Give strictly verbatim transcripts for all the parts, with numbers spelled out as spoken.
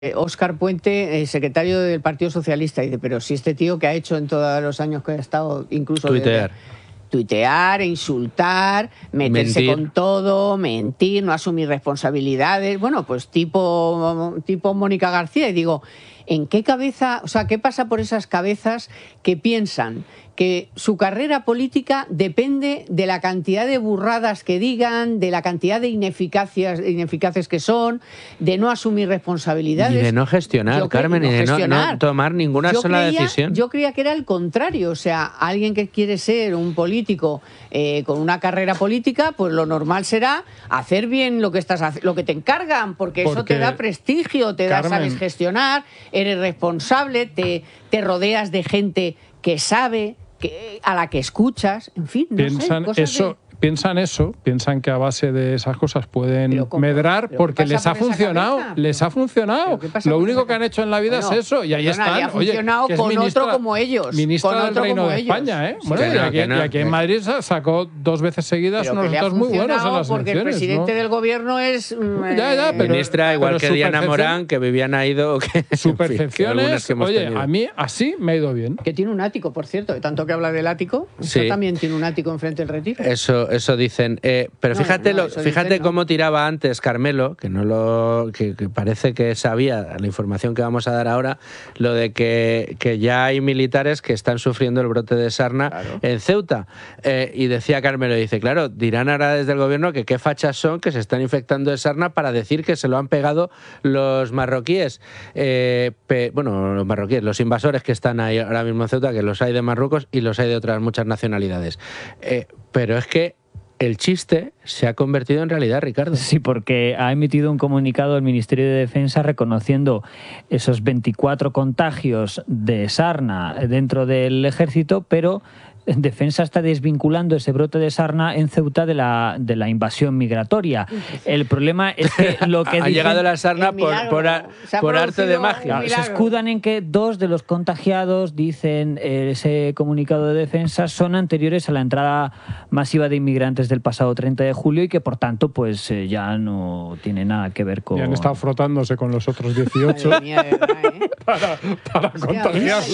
Óscar Puente, eh, secretario del Partido Socialista, dice, pero si este tío que ha hecho en todos los años que ha estado, incluso tuitear, desde, tuitear, insultar, meterse mentir. con todo, mentir, no asumir responsabilidades, bueno, pues tipo, tipo Mónica García, y digo, ¿en qué cabeza, o sea, qué pasa por esas cabezas que piensan que su carrera política depende de la cantidad de burradas que digan, de la cantidad de ineficacias, ineficaces que son, de no asumir responsabilidades? Y de no gestionar, yo Carmen, cre- y de no, gestionar. no tomar ninguna yo sola creía, decisión. Yo creía que era el contrario, o sea, alguien que quiere ser un político eh, con una carrera política, pues lo normal será hacer bien lo que estás lo que te encargan, porque, porque eso te da prestigio, te Carmen, da, sabes gestionar, eres responsable, te, te rodeas de gente que sabe, que, a la que escuchas, en fin, no piensan sé, cosas eso, de... piensan eso, piensan que a base de esas cosas pueden medrar porque les ha funcionado, les ha funcionado. Lo único que han hecho en la vida bueno, es eso y ahí perdona, están. ha funcionado Oye, con ministra, otro como ellos, ministra con del otro Reino como de ellos. España, ¿eh? Sí, Bueno, que y no, aquí, que no, y aquí en Madrid sacó dos veces seguidas pero unos resultados muy buenos en las porque elecciones. el presidente ¿no? del gobierno es Eh, ya, ya, pero, ministra, igual que Diana Morán, que Viviana ha ido. Que, su percepción en fin, es, que oye, tenido. a mí así me ha ido bien. Que tiene un ático, por cierto, de tanto que habla del ático, sí. también tiene un ático enfrente del Retiro. Eso, eso dicen. Eh, pero no, fíjate, no, lo, fíjate dicen, cómo no. tiraba antes Carmelo, que no lo, que, que parece que sabía la información que vamos a dar ahora, lo de que, que ya hay militares que están sufriendo el brote de sarna claro. en Ceuta. Eh, y decía Carmelo, dice, claro, dirán ahora desde el gobierno que qué fachas son que se están infectando de sarna para decir que se lo han pegado los marroquíes. Eh, pe, bueno, los marroquíes, los invasores que están ahí ahora mismo en Ceuta, que los hay de Marruecos y los hay de otras muchas nacionalidades. Eh, pero es que el chiste se ha convertido en realidad, Ricardo. Sí, porque ha emitido un comunicado el Ministerio de Defensa reconociendo esos veinticuatro contagios de sarna dentro del ejército, pero Defensa está desvinculando ese brote de sarna en Ceuta de la, de la invasión migratoria. El problema es que lo que ha dicen, llegado la sarna por, por, a, por arte de magia. Se escudan en que dos de los contagiados, dicen eh, ese comunicado de Defensa, son anteriores a la entrada masiva de inmigrantes del pasado treinta de julio y que por tanto pues eh, ya no tiene nada que ver con... Y han estado frotándose con los otros dieciocho Madre mía, de verdad, ¿eh? para, para contagiarles.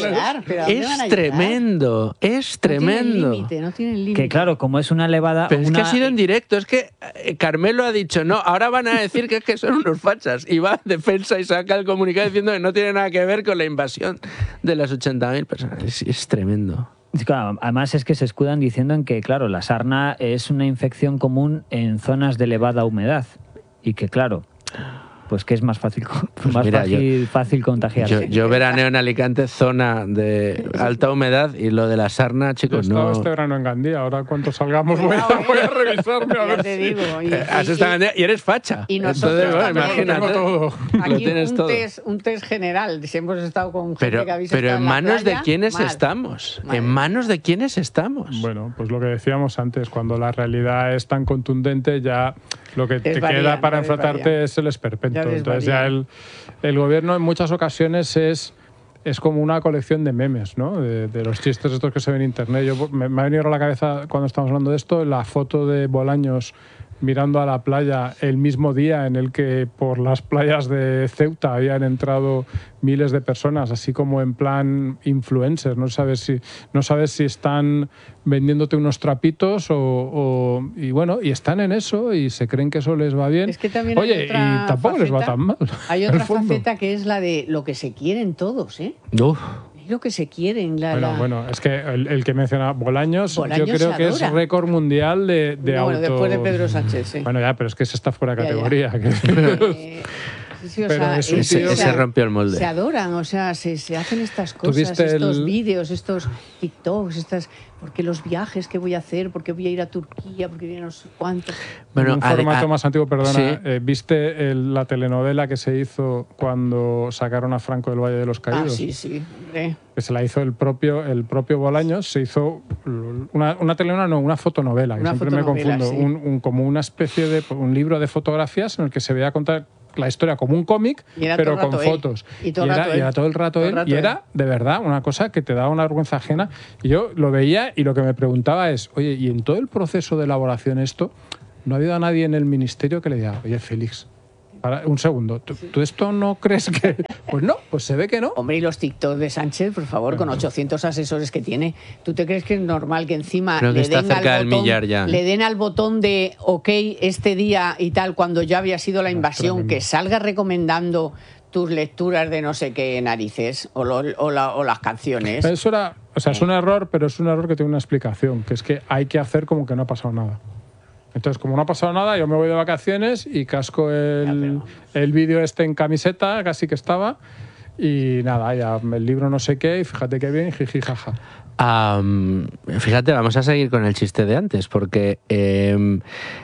Es tremendo, es tremendo. No tienen límite, no tienen límite. Que claro, como es una elevada... Pero una... es que ha sido en directo, es que Carmelo ha dicho, no, ahora van a decir que es que son unos fachas. Y va a Defensa y saca el comunicado diciendo que no tiene nada que ver con la invasión de las ochenta mil personas. Es, es tremendo. Claro, además es que se escudan diciendo en que, claro, la sarna es una infección común en zonas de elevada humedad. Y que, claro... Pues que es más fácil, pues más mira, fácil, yo, fácil contagiarse. Yo, yo veraneo en Alicante, zona de alta humedad, y lo de la sarna, chicos, yo no... He estado este verano en Gandía, ahora cuando salgamos voy a, voy a revisarme a ver te si... digo. Y, Has estado en Gandía y eres facha. Y nosotros Entonces, bueno, imagínate. Todo. Aquí lo tienes un, todo. Test, un test general, si hemos estado con gente pero, que habéis Pero estado en en manos playa, de quiénes mal. estamos. Mal. En manos de quiénes estamos. Bueno, pues lo que decíamos antes, cuando la realidad es tan contundente, ya lo que te desvarían, queda para enfrentarte es el esperpento. Ya Entonces ya el, el gobierno en muchas ocasiones es, es como una colección de memes, ¿no? De, de los chistes estos que se ven en internet. Yo, me, me ha venido a la cabeza cuando estamos hablando de esto la foto de Bolaños mirando a la playa el mismo día en el que por las playas de Ceuta habían entrado miles de personas, así como en plan influencers. No sabes si, no sabes si están vendiéndote unos trapitos o, o... Y bueno, y están en eso y se creen que eso les va bien. Es que también Oye, hay otra y tampoco faceta, les va tan mal. Hay otra faceta que es la de lo que se quieren todos, ¿eh? Uf. Lo que se quieren. La, bueno, la... bueno, es que el, el que menciona Bolaños, Bolaños yo creo que es récord mundial de, de no, auto... Bueno, después de Pedro Sánchez, sí. Bueno, ya, pero es que ese está fuera de categoría. Ya, ya. eh, sí, o pero sea, es un ese, tío... ese rompió el molde. Se adoran, o sea, se, se hacen estas cosas, el... estos vídeos, estos TikToks, estas... Porque los viajes que voy a hacer, porque voy a ir a Turquía, porque viene no sé cuánto. Bueno, un formato a, más antiguo, perdona. ¿sí? Eh, ¿Viste el, la telenovela que se hizo cuando sacaron a Franco del Valle de los Caídos? Ah, sí, sí. Eh. Que se la hizo el propio, el propio Bolaños. Se hizo una, una telenovela, no, una fotonovela, que una siempre fotonovela, me confundo. Sí. Un, un, como una especie de un libro de fotografías en el que se veía contar la historia como un cómic, pero con fotos. Y, todo y, era, rato y era todo el rato todo él. El rato y él. era, de verdad, una cosa que te daba una vergüenza ajena. Y yo lo veía y lo que me preguntaba es, oye, ¿y en todo el proceso de elaboración esto, no ha habido a nadie en el ministerio que le diga, oye, Félix, Ahora, un segundo, ¿Tú, ¿tú esto no crees que...? Pues no, pues se ve que no. Hombre, y los TikTok de Sánchez, por favor, con ochocientos asesores que tiene, ¿tú te crees que es normal que encima Creo que le, está den cerca al del botón, millar ya. le den al botón de OK este día y tal, cuando ya había sido la invasión, Tremendo. que salga recomendando tus lecturas de no sé qué narices o, lo, o, la, o las canciones? Eso era, o sea, es un error, pero es un error que tiene una explicación, que es que hay que hacer como que no ha pasado nada. Entonces, como no ha pasado nada, yo me voy de vacaciones y casco el, el vídeo este en camiseta, casi que estaba, y nada, ya el libro no sé qué, y fíjate qué bien, jiji, jaja. Um, fíjate, vamos a seguir con el chiste de antes, porque eh,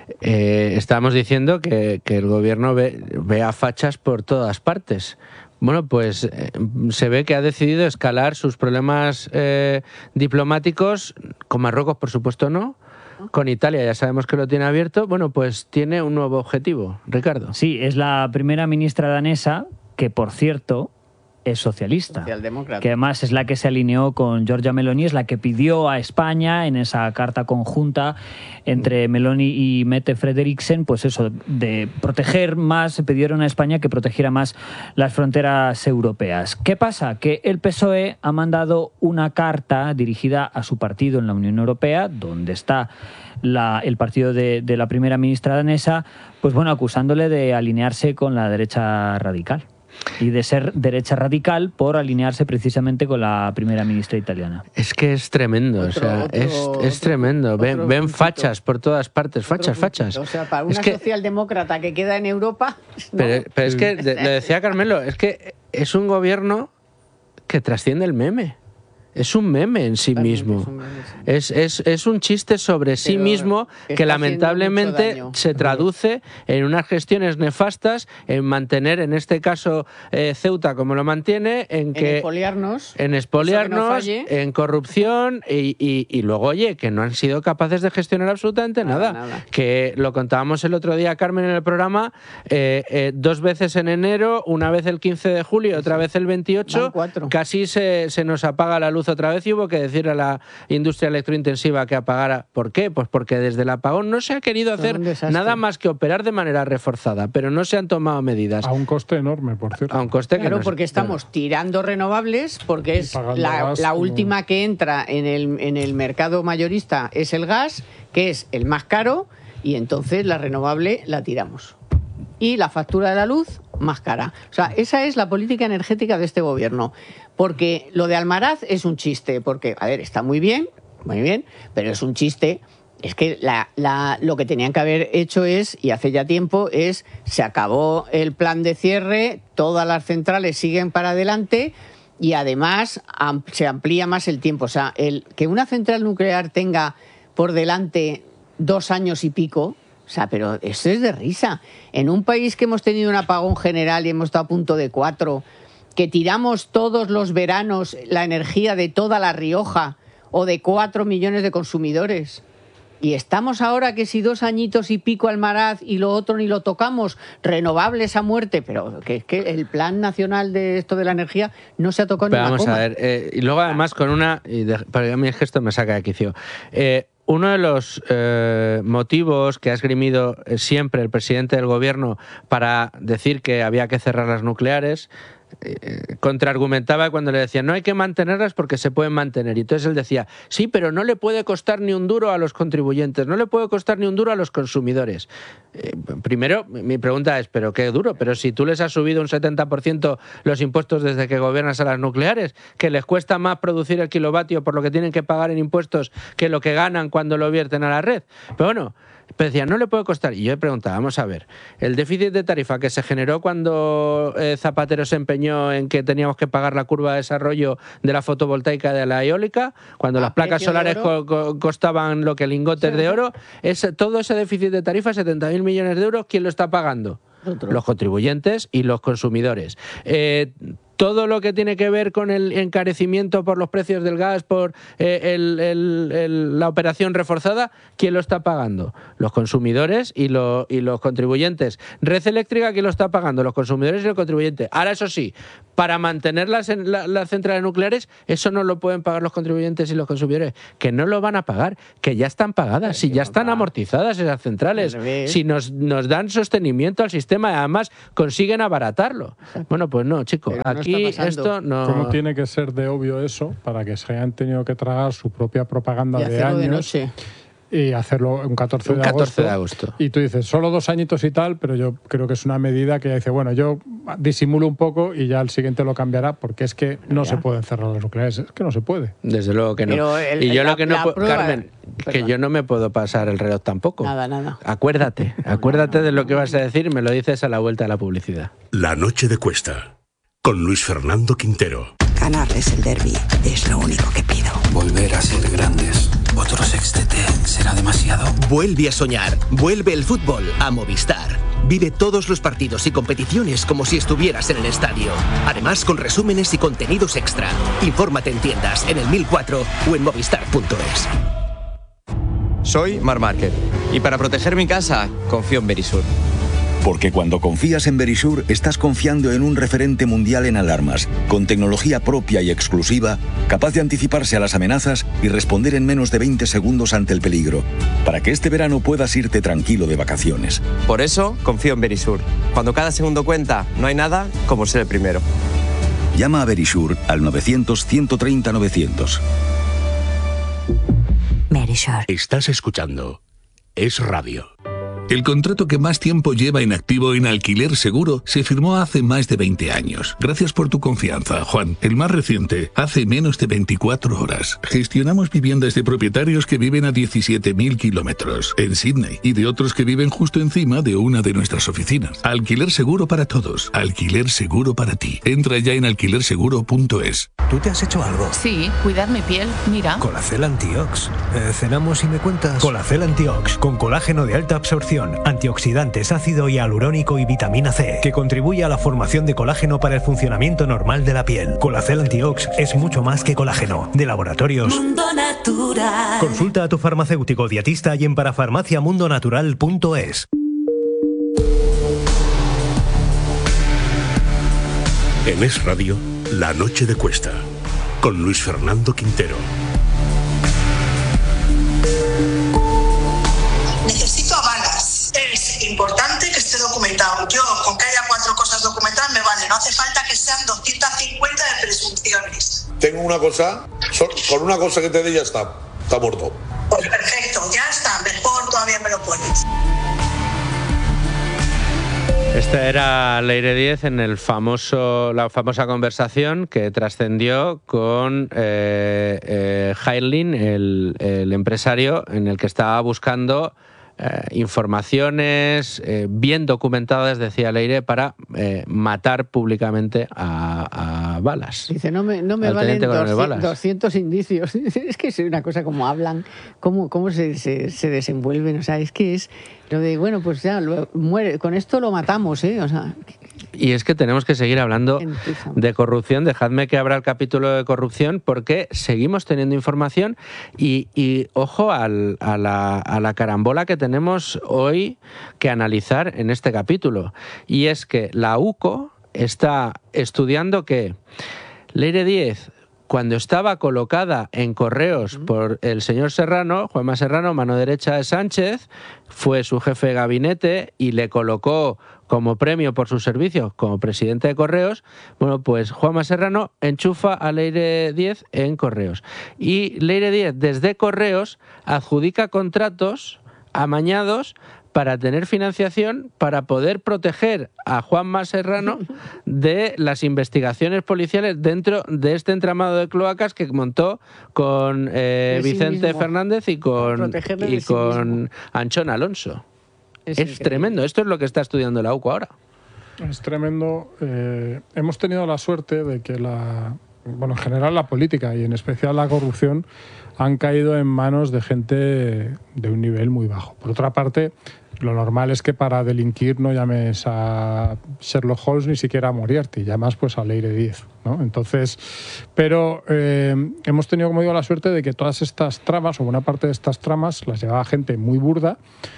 eh, estábamos diciendo que, que el gobierno ve, ve a fachas por todas partes. Bueno, pues eh, se ve que ha decidido escalar sus problemas eh, diplomáticos, con Marruecos por supuesto no, con Italia ya sabemos que lo tiene abierto. Bueno, pues tiene un nuevo objetivo, Ricardo. Sí, es la primera ministra danesa, que por cierto es socialista, Socialdemócrata. que además es la que se alineó con Giorgia Meloni, es la que pidió a España en esa carta conjunta entre Meloni y Mette Frederiksen, pues eso, de proteger más, pidieron a España que protegiera más las fronteras europeas. ¿Qué pasa? Que el P S O E ha mandado una carta dirigida a su partido en la Unión Europea, donde está la, el partido de, de la primera ministra danesa, pues bueno, acusándole de alinearse con la derecha radical. Y de ser derecha radical por alinearse precisamente con la primera ministra italiana. Es que es tremendo, Otro, o sea, otro, es, otro, es tremendo. otro Ven, ven puntito. fachas por todas partes, fachas, Otro fachas. puntito. O sea, para una es que, socialdemócrata que queda en Europa... ¿no? pero, pero es que, de- le decía Carmelo, es que es un gobierno que trasciende el meme. Es un meme en sí Totalmente, mismo. es un meme, sí. Es, es, es un chiste sobre sí Pero mismo está que haciendo lamentablemente mucho daño. se traduce en unas gestiones nefastas, en mantener, en este caso, eh, Ceuta como lo mantiene, en En que... expoliarnos. En eso expoliarnos, que no falle. en corrupción y, y- y luego, oye, que no han sido capaces de gestionar absolutamente Nada, nada. nada. Que lo contábamos el otro día, Carmen, en el programa, eh, eh, dos veces en enero, una vez el quince de julio, otra vez el veintiocho, Van cuatro. casi se, se nos apaga la luz otra vez y hubo que decir a la industria electrointensiva que apagara. ¿Por qué? Pues porque desde el apagón no se ha querido Todo hacer un desastre. nada más que operar de manera reforzada, pero no se han tomado medidas. A un coste enorme, por cierto. A un coste que Claro, no es- porque estamos tirando renovables, porque es pagando la, gas la como- última que entra en el, en el mercado mayorista es el gas, que es el más caro, y entonces la renovable la tiramos. Y la factura de la luz más cara. O sea, esa es la política energética de este gobierno. Porque lo de Almaraz es un chiste, porque, a ver, está muy bien, muy bien, pero es un chiste. Es que la, la, lo que tenían que haber hecho es, y hace ya tiempo, es se acabó el plan de cierre, todas las centrales siguen para adelante y además am- se amplía más el tiempo. O sea, el, que una central nuclear tenga por delante dos años y pico, o sea, pero eso es de risa. En un país que hemos tenido un apagón general y hemos estado a punto de cuatro, que tiramos todos los veranos la energía de toda La Rioja o de cuatro millones de consumidores. Y estamos ahora que si dos añitos y pico Almaraz y lo otro ni lo tocamos, renovables a muerte, pero que es que el plan nacional de esto de la energía no se ha tocado Pero ni una vamos coma. a ver, eh, y luego además con una, y de, para mí es que esto me saca de quicio, eh, uno de los eh, motivos que ha esgrimido eh, siempre el presidente del gobierno para decir que había que cerrar las nucleares, eh, contraargumentaba cuando le decían no hay que mantenerlas porque se pueden mantener, y entonces él decía sí, pero no le puede costar ni un duro a los contribuyentes, no le puede costar ni un duro a los consumidores. Eh, primero, mi pregunta es, ¿pero qué duro? Pero si tú les has subido un setenta por ciento los impuestos desde que gobiernas a las nucleares, que les cuesta más producir el kilovatio por lo que tienen que pagar en impuestos que lo que ganan cuando lo vierten a la red. Pero bueno, pero decía, no le puede costar. Y yo le preguntaba, vamos a ver, el déficit de tarifa que se generó cuando eh, Zapatero se empeñó en que teníamos que pagar la curva de desarrollo de la fotovoltaica de la eólica, cuando A las placas precio de solares oro. co- co- costaban lo que lingotes Sí, de sí. oro, ese, todo ese déficit de tarifa, setenta mil millones de euros, ¿quién lo está pagando? Nosotros. Los contribuyentes y los consumidores. Eh, todo lo que tiene que ver con el encarecimiento por los precios del gas, por eh, el- el- el- la operación reforzada, ¿quién lo está pagando? Los consumidores y, lo- y los contribuyentes. Red eléctrica, ¿quién lo está pagando? Los consumidores y los contribuyentes. Ahora, eso sí, para mantener las, la, las centrales nucleares, eso no lo pueden pagar los contribuyentes y los consumidores, que no lo van a pagar, que ya están pagadas, si ya están amortizadas esas centrales, si nos, nos dan sostenimiento al sistema y además consiguen abaratarlo. Bueno, pues no, chicos, aquí esto no... ¿Cómo tiene que ser de obvio eso para que se hayan tenido que tragar su propia propaganda de años? De noche. Y hacerlo un catorce, un de, catorce agosto, de agosto. Y tú dices, solo dos añitos y tal, pero yo creo que es una medida que ya dice, bueno, yo disimulo un poco y ya el siguiente lo cambiará, porque es que no ya. se pueden cerrar las nucleares, es que no se puede. Desde luego que no. El, y yo la, lo que no puedo, prueba, Carmen, perdón. que yo no me puedo pasar el reloj tampoco. Nada, nada. Acuérdate, acuérdate de lo que vas a decir y me lo dices a la vuelta de la publicidad. La noche de Cuesta, con Luis Fernando Quintero. Ganarles el derbi es lo único que pido. Volver a ser grandes. Otro sextete será demasiado. Vuelve a soñar. Vuelve el fútbol a Movistar. Vive todos los partidos y competiciones como si estuvieras en el estadio. Además, con resúmenes y contenidos extra. Infórmate en tiendas, en el mil cuatro o en movistar punto es. Soy Marc Márquez y para proteger mi casa confío en Verisur. Porque cuando confías en Verisur, estás confiando en un referente mundial en alarmas, con tecnología propia y exclusiva, capaz de anticiparse a las amenazas y responder en menos de veinte segundos ante el peligro, para que este verano puedas irte tranquilo de vacaciones. Por eso confío en Verisur. Cuando cada segundo cuenta, no hay nada como ser el primero. Llama a Verisur al novecientos, ciento treinta, novecientos. Verisur. Estás escuchando Es Radio. El contrato que más tiempo lleva en activo en Alquiler Seguro se firmó hace más de veinte años. Gracias por tu confianza, Juan. El más reciente, hace menos de veinticuatro horas. Gestionamos viviendas de propietarios que viven a diecisiete mil kilómetros en Sydney y de otros que viven justo encima de una de nuestras oficinas. Alquiler Seguro para todos. Alquiler Seguro para ti. Entra ya en alquiler seguro punto es. ¿Tú te has hecho algo? Sí, cuidar mi piel. Mira. Colacel Antiox. Eh, cenamos y me cuentas. Colacel Antiox, con colágeno de alta absorción, antioxidantes, ácido hialurónico y vitamina C, que contribuye a la formación de colágeno para el funcionamiento normal de la piel. Colacel Antiox es mucho más que colágeno. De Laboratorios Mundo Natural. Consulta a tu farmacéutico dietista y en parafarmacia mundo natural punto es. En Es Radio, La noche de Cuesta, con Luis Fernando Quintero. Necesito balas. Es importante que esté documentado. Yo, con que haya cuatro cosas documentadas, me vale. No hace falta que sean doscientas cincuenta de presunciones. Tengo una cosa, con una cosa que te dé ya está, está muerto. Pues perfecto, ya está. Mejor todavía me lo pones. Esta era Leire Díez en el famoso, la famosa conversación que trascendió con eh, eh, Jailin, el, el empresario, en el que estaba buscando eh, informaciones eh, bien documentadas, decía Leire, para eh, matar públicamente a, a Balas. Dice, no me, no me valen doscientos, doscientos indicios. Es que es una cosa como hablan, cómo, cómo se, se, se desenvuelven. O sea, es que es lo de, bueno, pues ya, lo, muere, con esto lo matamos, ¿eh? O sea... Y es que tenemos que seguir hablando de corrupción. Dejadme que abra el capítulo de corrupción porque seguimos teniendo información y, y ojo al, a, la, a la carambola que tenemos hoy que analizar en este capítulo. Y es que la U C O está estudiando que Leire Díez, cuando estaba colocada en Correos por el señor Serrano, Juanma Serrano, mano derecha de Sánchez, fue su jefe de gabinete y le colocó como premio por sus servicios como presidente de Correos. Bueno, pues Juanma Serrano enchufa a Leire Díez en Correos. Y Leire Díez, desde Correos, adjudica contratos amañados para tener financiación para poder proteger a Juanma Serrano de las investigaciones policiales dentro de este entramado de cloacas que montó con eh, sí Vicente mismo. Fernández y con, y con Anchón Alonso. Es, es tremendo. Esto es lo que está estudiando la U C O ahora. Es tremendo. Eh, hemos tenido la suerte de que la, bueno, en general la política y en especial la corrupción han caído en manos de gente de un nivel muy bajo. Por otra parte, lo normal es que para delinquir no llames a Sherlock Holmes ni siquiera a Moriarty, llamas pues a Leire Diez, ¿no? Entonces, pero eh, hemos tenido, como digo, la suerte de que todas estas tramas, o buena parte de estas tramas, las llevaba gente muy burda.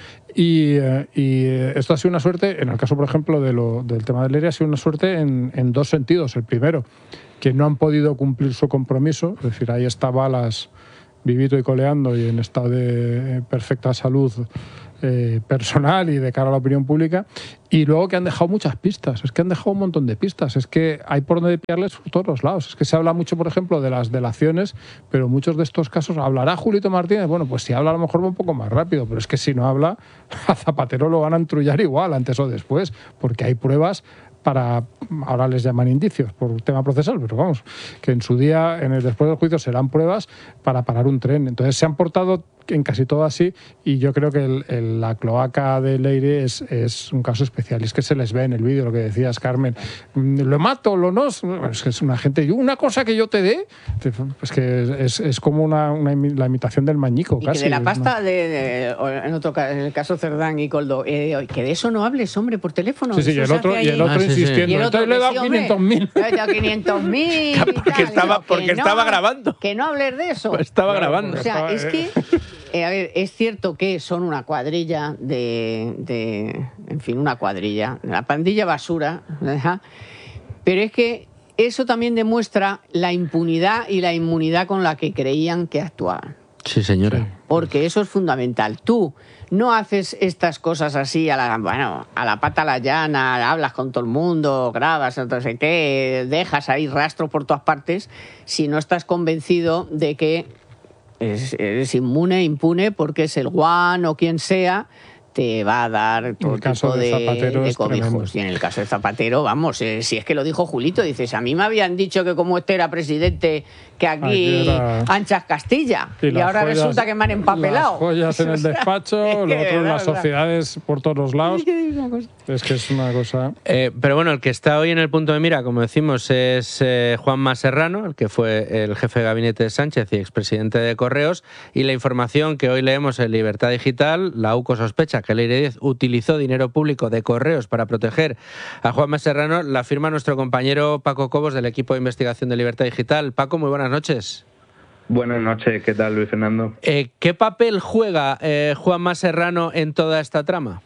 Y, eh, y esto ha sido una suerte, en el caso, por ejemplo, de lo, del tema de Leire, ha sido una suerte en, en dos sentidos. El primero, que no han podido cumplir su compromiso, es decir, ahí estaba las vivito y coleando y en estado de perfecta salud eh, personal y de cara a la opinión pública, y luego que han dejado muchas pistas, es que han dejado un montón de pistas, es que hay por donde pillarles por todos los lados, es que se habla mucho, por ejemplo, de las delaciones, pero muchos de estos casos, ¿hablará Julito Martínez? Bueno, pues si habla a lo mejor va un poco más rápido, pero es que si no habla, a Zapatero lo van a entrullar igual, antes o después, porque hay pruebas para, ahora les llaman indicios por tema procesal, pero vamos, que en su día, en el después del juicio, serán pruebas para parar un tren. Entonces se han portado en casi todo así, y yo creo que el, el, la cloaca de Leire es, es un caso especial, y es que se les ve en el vídeo lo que decías, Carmen, lo mato, lo no, es que es una gente, una cosa que yo te dé, es que es, es como una, una, la imitación del mañico, y casi. Que de la pasta, ¿no? de, de, en, otro, en el caso Cerdán y Coldo, eh, que de eso no hables, hombre, por teléfono. Sí, sí, y el otro, y el otro ah, insistiendo, sí, sí. Y el otro, entonces le he dado quinientos mil. Le he dado quinientos mil. Porque, estaba, porque no, estaba grabando. Que no hables de eso. Pues estaba claro, grabando. O sea, es que... Eh, a ver, es cierto que son una cuadrilla de, de... En fin, una cuadrilla. La pandilla basura. ¿verdad? Pero es que eso también demuestra la impunidad y la inmunidad con la que creían que actuaban. Sí, señora. Porque eso es fundamental. Tú no haces estas cosas así a la, bueno, a la pata a la llana, hablas con todo el mundo, grabas, no sé qué, dejas ahí rastros por todas partes, si no estás convencido de que eres inmune, impune, porque es el Juan o quien sea, te va a dar todo tipo de, de, de cobijos. Y en el caso de Zapatero, vamos, eh, si es que lo dijo Julito, dices, a mí me habían dicho que como este era presidente, que aquí era... anchas Castilla, y, y ahora joyas, resulta que me han empapelado. Las joyas en el despacho, es lo otro en las sociedades por todos los lados. Es que es una cosa... Eh, pero bueno, el que está hoy en el punto de mira, como decimos, es eh, Juanma Serrano, el que fue el jefe de gabinete de Sánchez y expresidente de Correos, y la información que hoy leemos en Libertad Digital, la U C O sospecha que Leire Diez utilizó dinero público de Correos para proteger a Juanma Serrano, la firma nuestro compañero Paco Cobos del equipo de investigación de Libertad Digital. Paco, muy buenas noches. Buenas noches, ¿qué tal, Luis Fernando? Eh, ¿Qué papel juega eh, Juanma Serrano en toda esta trama?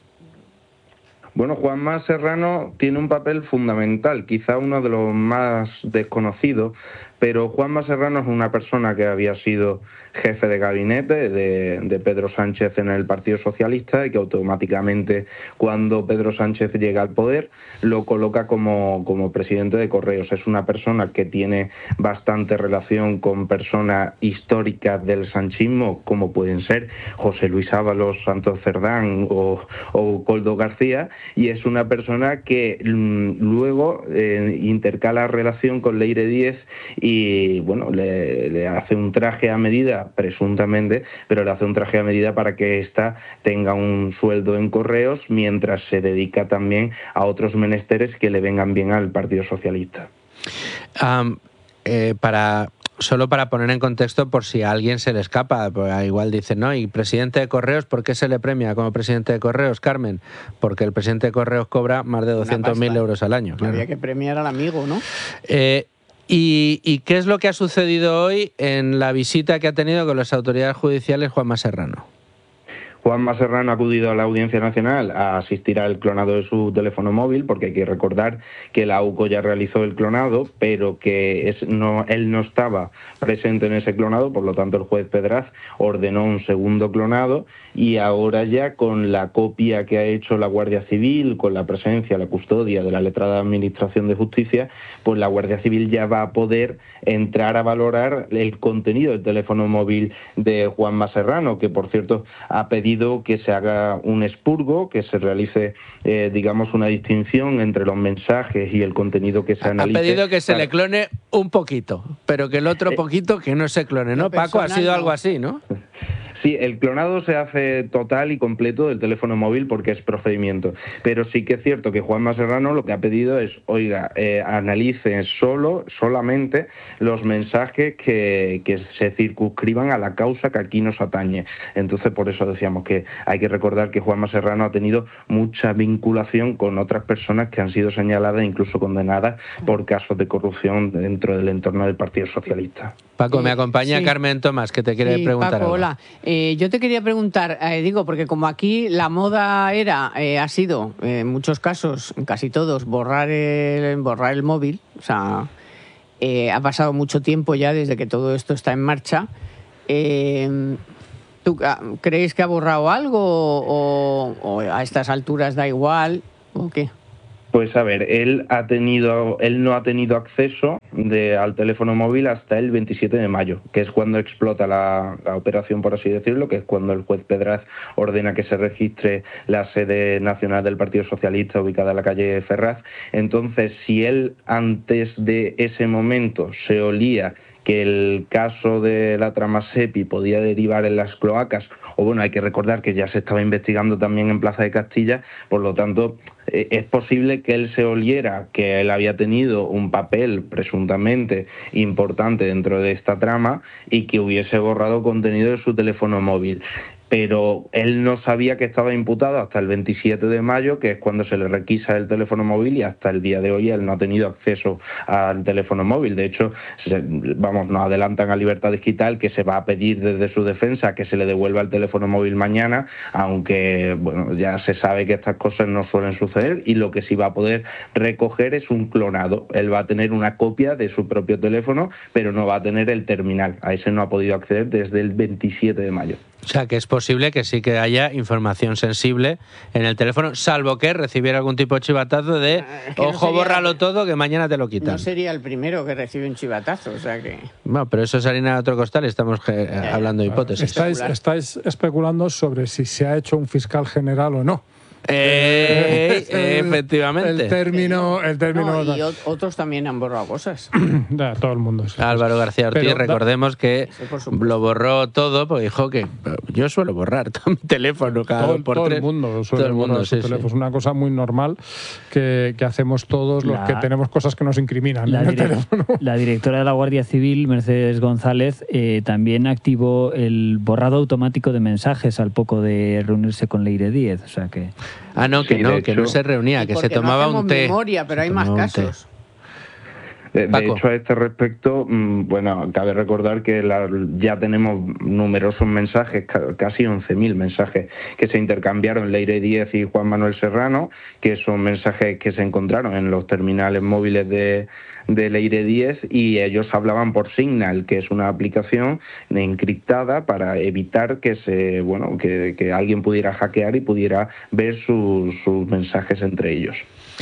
Bueno, Juanma Serrano tiene un papel fundamental, quizá uno de los más desconocidos, pero Juanma Serrano es una persona que había sido jefe de gabinete de, de Pedro Sánchez en el Partido Socialista y que automáticamente, cuando Pedro Sánchez llega al poder, lo coloca como, como presidente de Correos. Es una persona que tiene bastante relación con personas históricas del sanchismo, como pueden ser José Luis Ábalos, Santos Cerdán o, o Coldo García, y es una persona que mm, luego eh, intercala relación con Leire Diez y bueno, le, le hace un traje a medida, presuntamente, pero le hace un traje a medida para que ésta tenga un sueldo en Correos mientras se dedica también a otros menesteres que le vengan bien al Partido Socialista. Um, eh, para... Solo para poner en contexto por si a alguien se le escapa, pues igual dicen, no, y presidente de Correos, ¿por qué se le premia como presidente de Correos, Carmen? Porque el presidente de Correos cobra más de doscientos mil euros al año. Claro. Habría que premiar al amigo, ¿no? Eh, y, ¿Y qué es lo que ha sucedido hoy en la visita que ha tenido con las autoridades judiciales Juanma Serrano? Juanma Serrano ha acudido a la Audiencia Nacional a asistir al clonado de su teléfono móvil, porque hay que recordar que la U C O ya realizó el clonado, pero que es, no, él no estaba presente en ese clonado, por lo tanto el juez Pedraz ordenó un segundo clonado, y ahora ya con la copia que ha hecho la Guardia Civil, con la presencia, la custodia de la letrada Administración de Justicia, pues la Guardia Civil ya va a poder entrar a valorar el contenido del teléfono móvil de Juanma Serrano, que por cierto ha pedido que se haga un expurgo, que se realice, eh, digamos, una distinción entre los mensajes y el contenido que se analice. Ha pedido que se para... le clone un poquito, pero que el otro poquito que no se clone, ¿no, Paco? Ha sido algo así, ¿no? Sí, el clonado se hace total y completo del teléfono móvil porque es procedimiento. Pero sí que es cierto que Juanma Serrano lo que ha pedido es, oiga, eh, analice solo, solamente los mensajes que, que se circunscriban a la causa que aquí nos atañe. Entonces, por eso decíamos que hay que recordar que Juanma Serrano ha tenido mucha vinculación con otras personas que han sido señaladas e incluso condenadas por casos de corrupción dentro del entorno del Partido Socialista. Paco, me acompaña sí. Carmen Tomás, que te quiere sí, preguntar Paco, algo. Hola. Eh, yo te quería preguntar, eh, digo, porque como aquí la moda era, eh, ha sido, eh, en muchos casos, en casi todos, borrar el, borrar el móvil, o sea, eh, ha pasado mucho tiempo ya desde que todo esto está en marcha. Eh, ¿Tú crees que ha borrado algo o, o a estas alturas da igual o qué? Pues a ver, él ha tenido, él no ha tenido acceso de, al teléfono móvil hasta el veintisiete de mayo, que es cuando explota la, la operación, por así decirlo, que es cuando el juez Pedraz ordena que se registre la sede nacional del Partido Socialista ubicada en la calle Ferraz. Entonces, si él antes de ese momento se olía que el caso de la trama SEPI podía derivar en las cloacas, o bueno, hay que recordar que ya se estaba investigando también en Plaza de Castilla, por lo tanto, eh, es posible que él se oliera que él había tenido un papel presuntamente importante dentro de esta trama y que hubiese borrado contenido de su teléfono móvil. Pero él no sabía que estaba imputado hasta el veintisiete de mayo, que es cuando se le requisa el teléfono móvil, y hasta el día de hoy él no ha tenido acceso al teléfono móvil. De hecho, se, vamos, nos adelantan a Libertad Digital que se va a pedir desde su defensa que se le devuelva el teléfono móvil mañana, aunque bueno, ya se sabe que estas cosas no suelen suceder, y lo que sí va a poder recoger es un clonado. Él va a tener una copia de su propio teléfono, pero no va a tener el terminal. A ese no ha podido acceder desde el veintisiete de mayo. O sea, que es posible que sí que haya información sensible en el teléfono, salvo que recibiera algún tipo de chivatazo de es que ojo, no sería, bórralo todo, que mañana te lo quitan. No sería el primero que recibe un chivatazo, o sea que... Bueno, pero eso es harina de otro costal, estamos eh, hablando de hipótesis. Estáis, estáis especulando sobre si se ha hecho un fiscal general o no. Eh, el, efectivamente. El término... El término no, y otros también han borrado cosas. Ya, todo el mundo. Sí, Álvaro García Ortiz, pero, recordemos que lo borró todo porque dijo que yo suelo borrar todo mi teléfono cada todo, dos por todo tres. El mundo suele todo el mundo, sí, sí. Es una cosa muy normal que, que hacemos todos los la, que tenemos cosas que nos incriminan. La, en el direct, teléfono. La directora de la Guardia Civil, Mercedes González, eh, también activó el borrado automático de mensajes al poco de reunirse con Leire Díez. O sea que... Ah, no, que sí, no, que hecho, no se reunía, que se tomaba no un té. memoria, pero hay más casos. De, de hecho, a este respecto, bueno, cabe recordar que la, ya tenemos numerosos mensajes, casi once mil mensajes que se intercambiaron Leire Díez y Juan Manuel Serrano, que son mensajes que se encontraron en los terminales móviles de, de Leire Díez, y ellos hablaban por Signal, que es una aplicación encriptada para evitar que se, bueno, que, que alguien pudiera hackear y pudiera ver sus, sus mensajes entre ellos.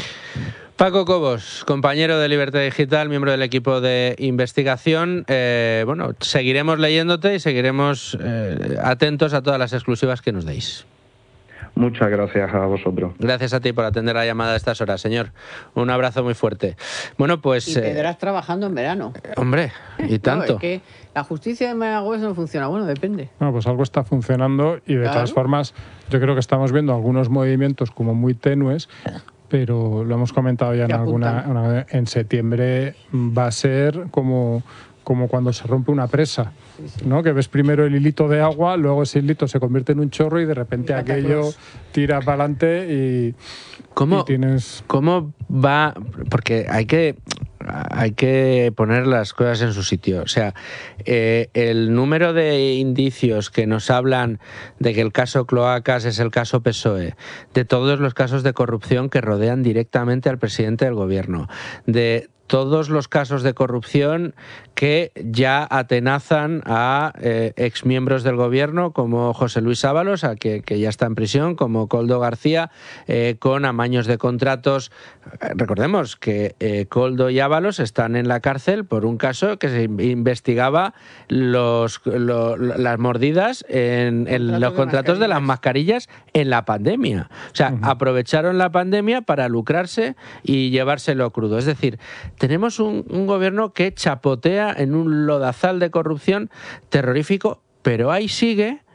Paco Cobos, compañero de Libertad Digital, miembro del equipo de investigación. Eh, bueno, seguiremos leyéndote y seguiremos eh, atentos a todas las exclusivas que nos deis. Muchas gracias a vosotros. Gracias a ti por atender la llamada a estas horas, señor. Un abrazo muy fuerte. Bueno, pues... Y te verás eh, trabajando en verano. Hombre, y tanto. No, es que la justicia de Mayagüez no funciona. Bueno, depende. No, pues algo está funcionando y de claro. todas formas yo creo que estamos viendo algunos movimientos como muy tenues, pero lo hemos comentado ya en alguna una, en septiembre va a ser como, como cuando se rompe una presa, ¿no? Que ves primero el hilito de agua, luego ese hilito se convierte en un chorro y de repente y aquello tira para adelante y, ¿Cómo, y tienes... ¿Cómo va? Porque hay que... hay que poner las cosas en su sitio. O sea, eh, el número de indicios que nos hablan de que el caso Cloacas es el caso P S O E, de todos los casos de corrupción que rodean directamente al presidente del gobierno, de todos los casos de corrupción que ya atenazan a eh, exmiembros del gobierno como José Luis Ábalos, a que, que ya está en prisión, como Koldo García, eh, con amaños de contratos. Recordemos que eh, Koldo y Ábalos están en la cárcel por un caso que se investigaba los, lo, las mordidas en, en los contratos de las mascarillas en la pandemia. O sea, uh-huh. aprovecharon la pandemia para lucrarse y llevárselo crudo. Es decir, tenemos un, un gobierno que chapotea en un lodazal de corrupción terrorífico, pero ahí sigue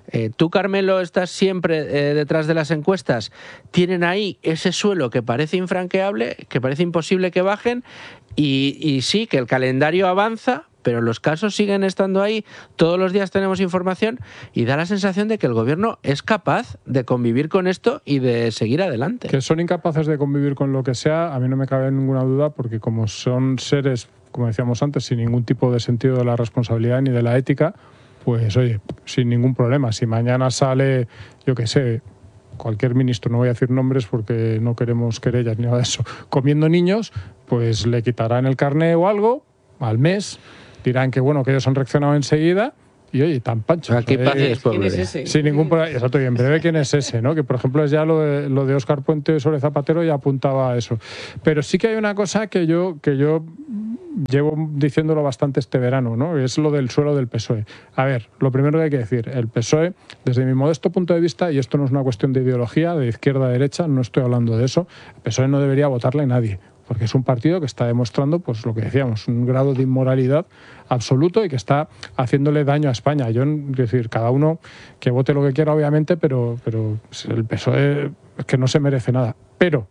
Eh, tú, Carmelo, estás siempre eh, detrás de las encuestas. Tienen ahí ese suelo que parece infranqueable, que parece imposible que bajen, y, y sí, que el calendario avanza, pero los casos siguen estando ahí. Todos los días tenemos información y da la sensación de que el gobierno es capaz de convivir con esto y de seguir adelante. Que son incapaces de convivir con lo que sea, a mí no me cabe ninguna duda, porque como son seres, como decíamos antes, sin ningún tipo de sentido de la responsabilidad ni de la ética, pues oye, sin ningún problema. Si mañana sale, yo qué sé, cualquier ministro, no voy a decir nombres porque no queremos querellas ni nada de eso, comiendo niños, pues le quitarán el carné o algo al mes. Dirán que bueno, que ellos han reaccionado enseguida y oye, tan pancho. Aquí eh, ¿Quién es ese? Sin ningún problema. Exacto, y en breve quién es ese, ¿no? Que por ejemplo es ya lo de, lo de Óscar Puente sobre Zapatero, ya apuntaba a eso. Pero sí que hay una cosa que yo, que yo llevo diciéndolo bastante este verano, ¿no? Es lo del suelo del P S O E. A ver, lo primero que hay que decir, el P S O E, desde mi modesto punto de vista, y esto no es una cuestión de ideología, de izquierda a derecha, no estoy hablando de eso, el P S O E no debería votarle a nadie, porque es un partido que está demostrando, pues lo que decíamos, un grado de inmoralidad absoluto y que está haciéndole daño a España. Yo, es decir, cada uno que vote lo que quiera, obviamente, pero, pero el P S O E es que no se merece nada. Pero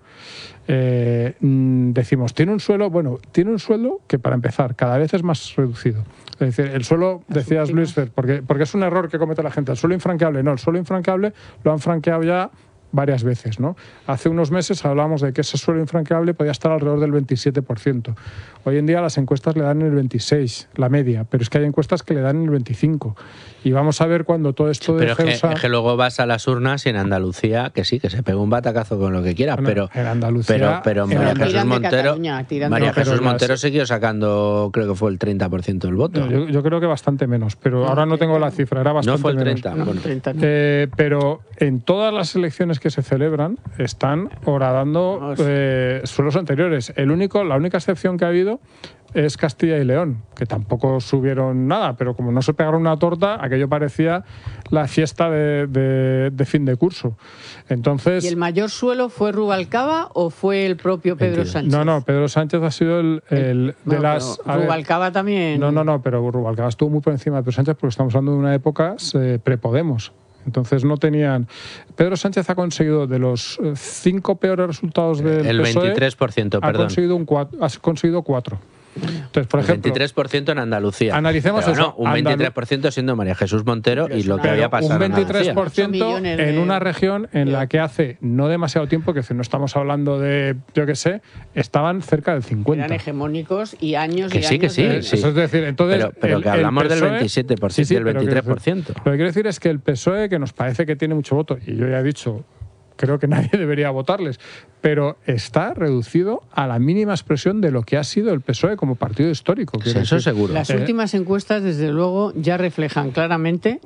eh, decimos, ¿tiene un suelo? Bueno, tiene un suelo que, para empezar, cada vez es más reducido. Es decir, el suelo, decías Luis Fer, porque, porque es un error que comete la gente, el suelo infranqueable, no, el suelo infranqueable lo han franqueado ya varias veces, ¿no? Hace unos meses hablábamos de que ese suelo infranqueable podía estar alrededor del veintisiete por ciento. Hoy en día las encuestas le dan el veintiséis por ciento, la media, pero es que hay encuestas que le dan el veinticinco por ciento. Y vamos a ver cuando todo esto pero de es que, es que luego vas a las urnas y en Andalucía, que sí, que se pega un batacazo con lo que quieras, bueno, pero en Andalucía, pero, pero en María Andalucía, Jesús Montero, Cataluña, María no, Jesús Montero las... siguió sacando, creo que fue el treinta por ciento del voto. No, yo, yo creo que bastante menos, pero no, ahora no tengo la cifra, era bastante menos. No fue el treinta. Bueno. treinta no. Eh, pero en todas las elecciones que se celebran están horadando eh, suelos anteriores. El único, la única excepción que ha habido es Castilla y León, que tampoco subieron nada, pero como no se pegaron una torta, aquello parecía la fiesta de, de, de fin de curso. Entonces, ¿y el mayor suelo fue Rubalcaba o fue el propio Pedro entiendo. Sánchez? No, no, Pedro Sánchez ha sido el, el de bueno, las... Rubalcaba ver, también... No, no, no, pero Rubalcaba estuvo muy por encima de Pedro Sánchez porque estamos hablando de una época eh, pre-Podemos. Entonces no tenían... Pedro Sánchez ha conseguido de los cinco peores resultados del el P S O E, veintitrés por ciento, perdón. Ha conseguido, un cuatro, ha conseguido cuatro. Entonces, por el ejemplo, veintitrés por ciento en Andalucía. Analicemos pero eso. No, un veintitrés por ciento siendo María Jesús Montero y lo que había pasado un veintitrés por ciento en, en de... una región en la que hace no demasiado tiempo, que no estamos hablando de, yo qué sé, estaban cerca del cincuenta. Eran hegemónicos y años que y sí, años que sí, de... sí. Eso es decir, entonces... Pero, pero el, que hablamos el P S O E, del veintisiete por ciento sí, sí, y el veintitrés por ciento. Lo que quiero decir es que el P S O E, que nos parece que tiene mucho voto, y yo ya he dicho... Creo que nadie debería votarles, pero está reducido a la mínima expresión de lo que ha sido el P S O E como partido histórico. Sí, eso seguro. Las eh, últimas encuestas, desde luego, ya reflejan claramente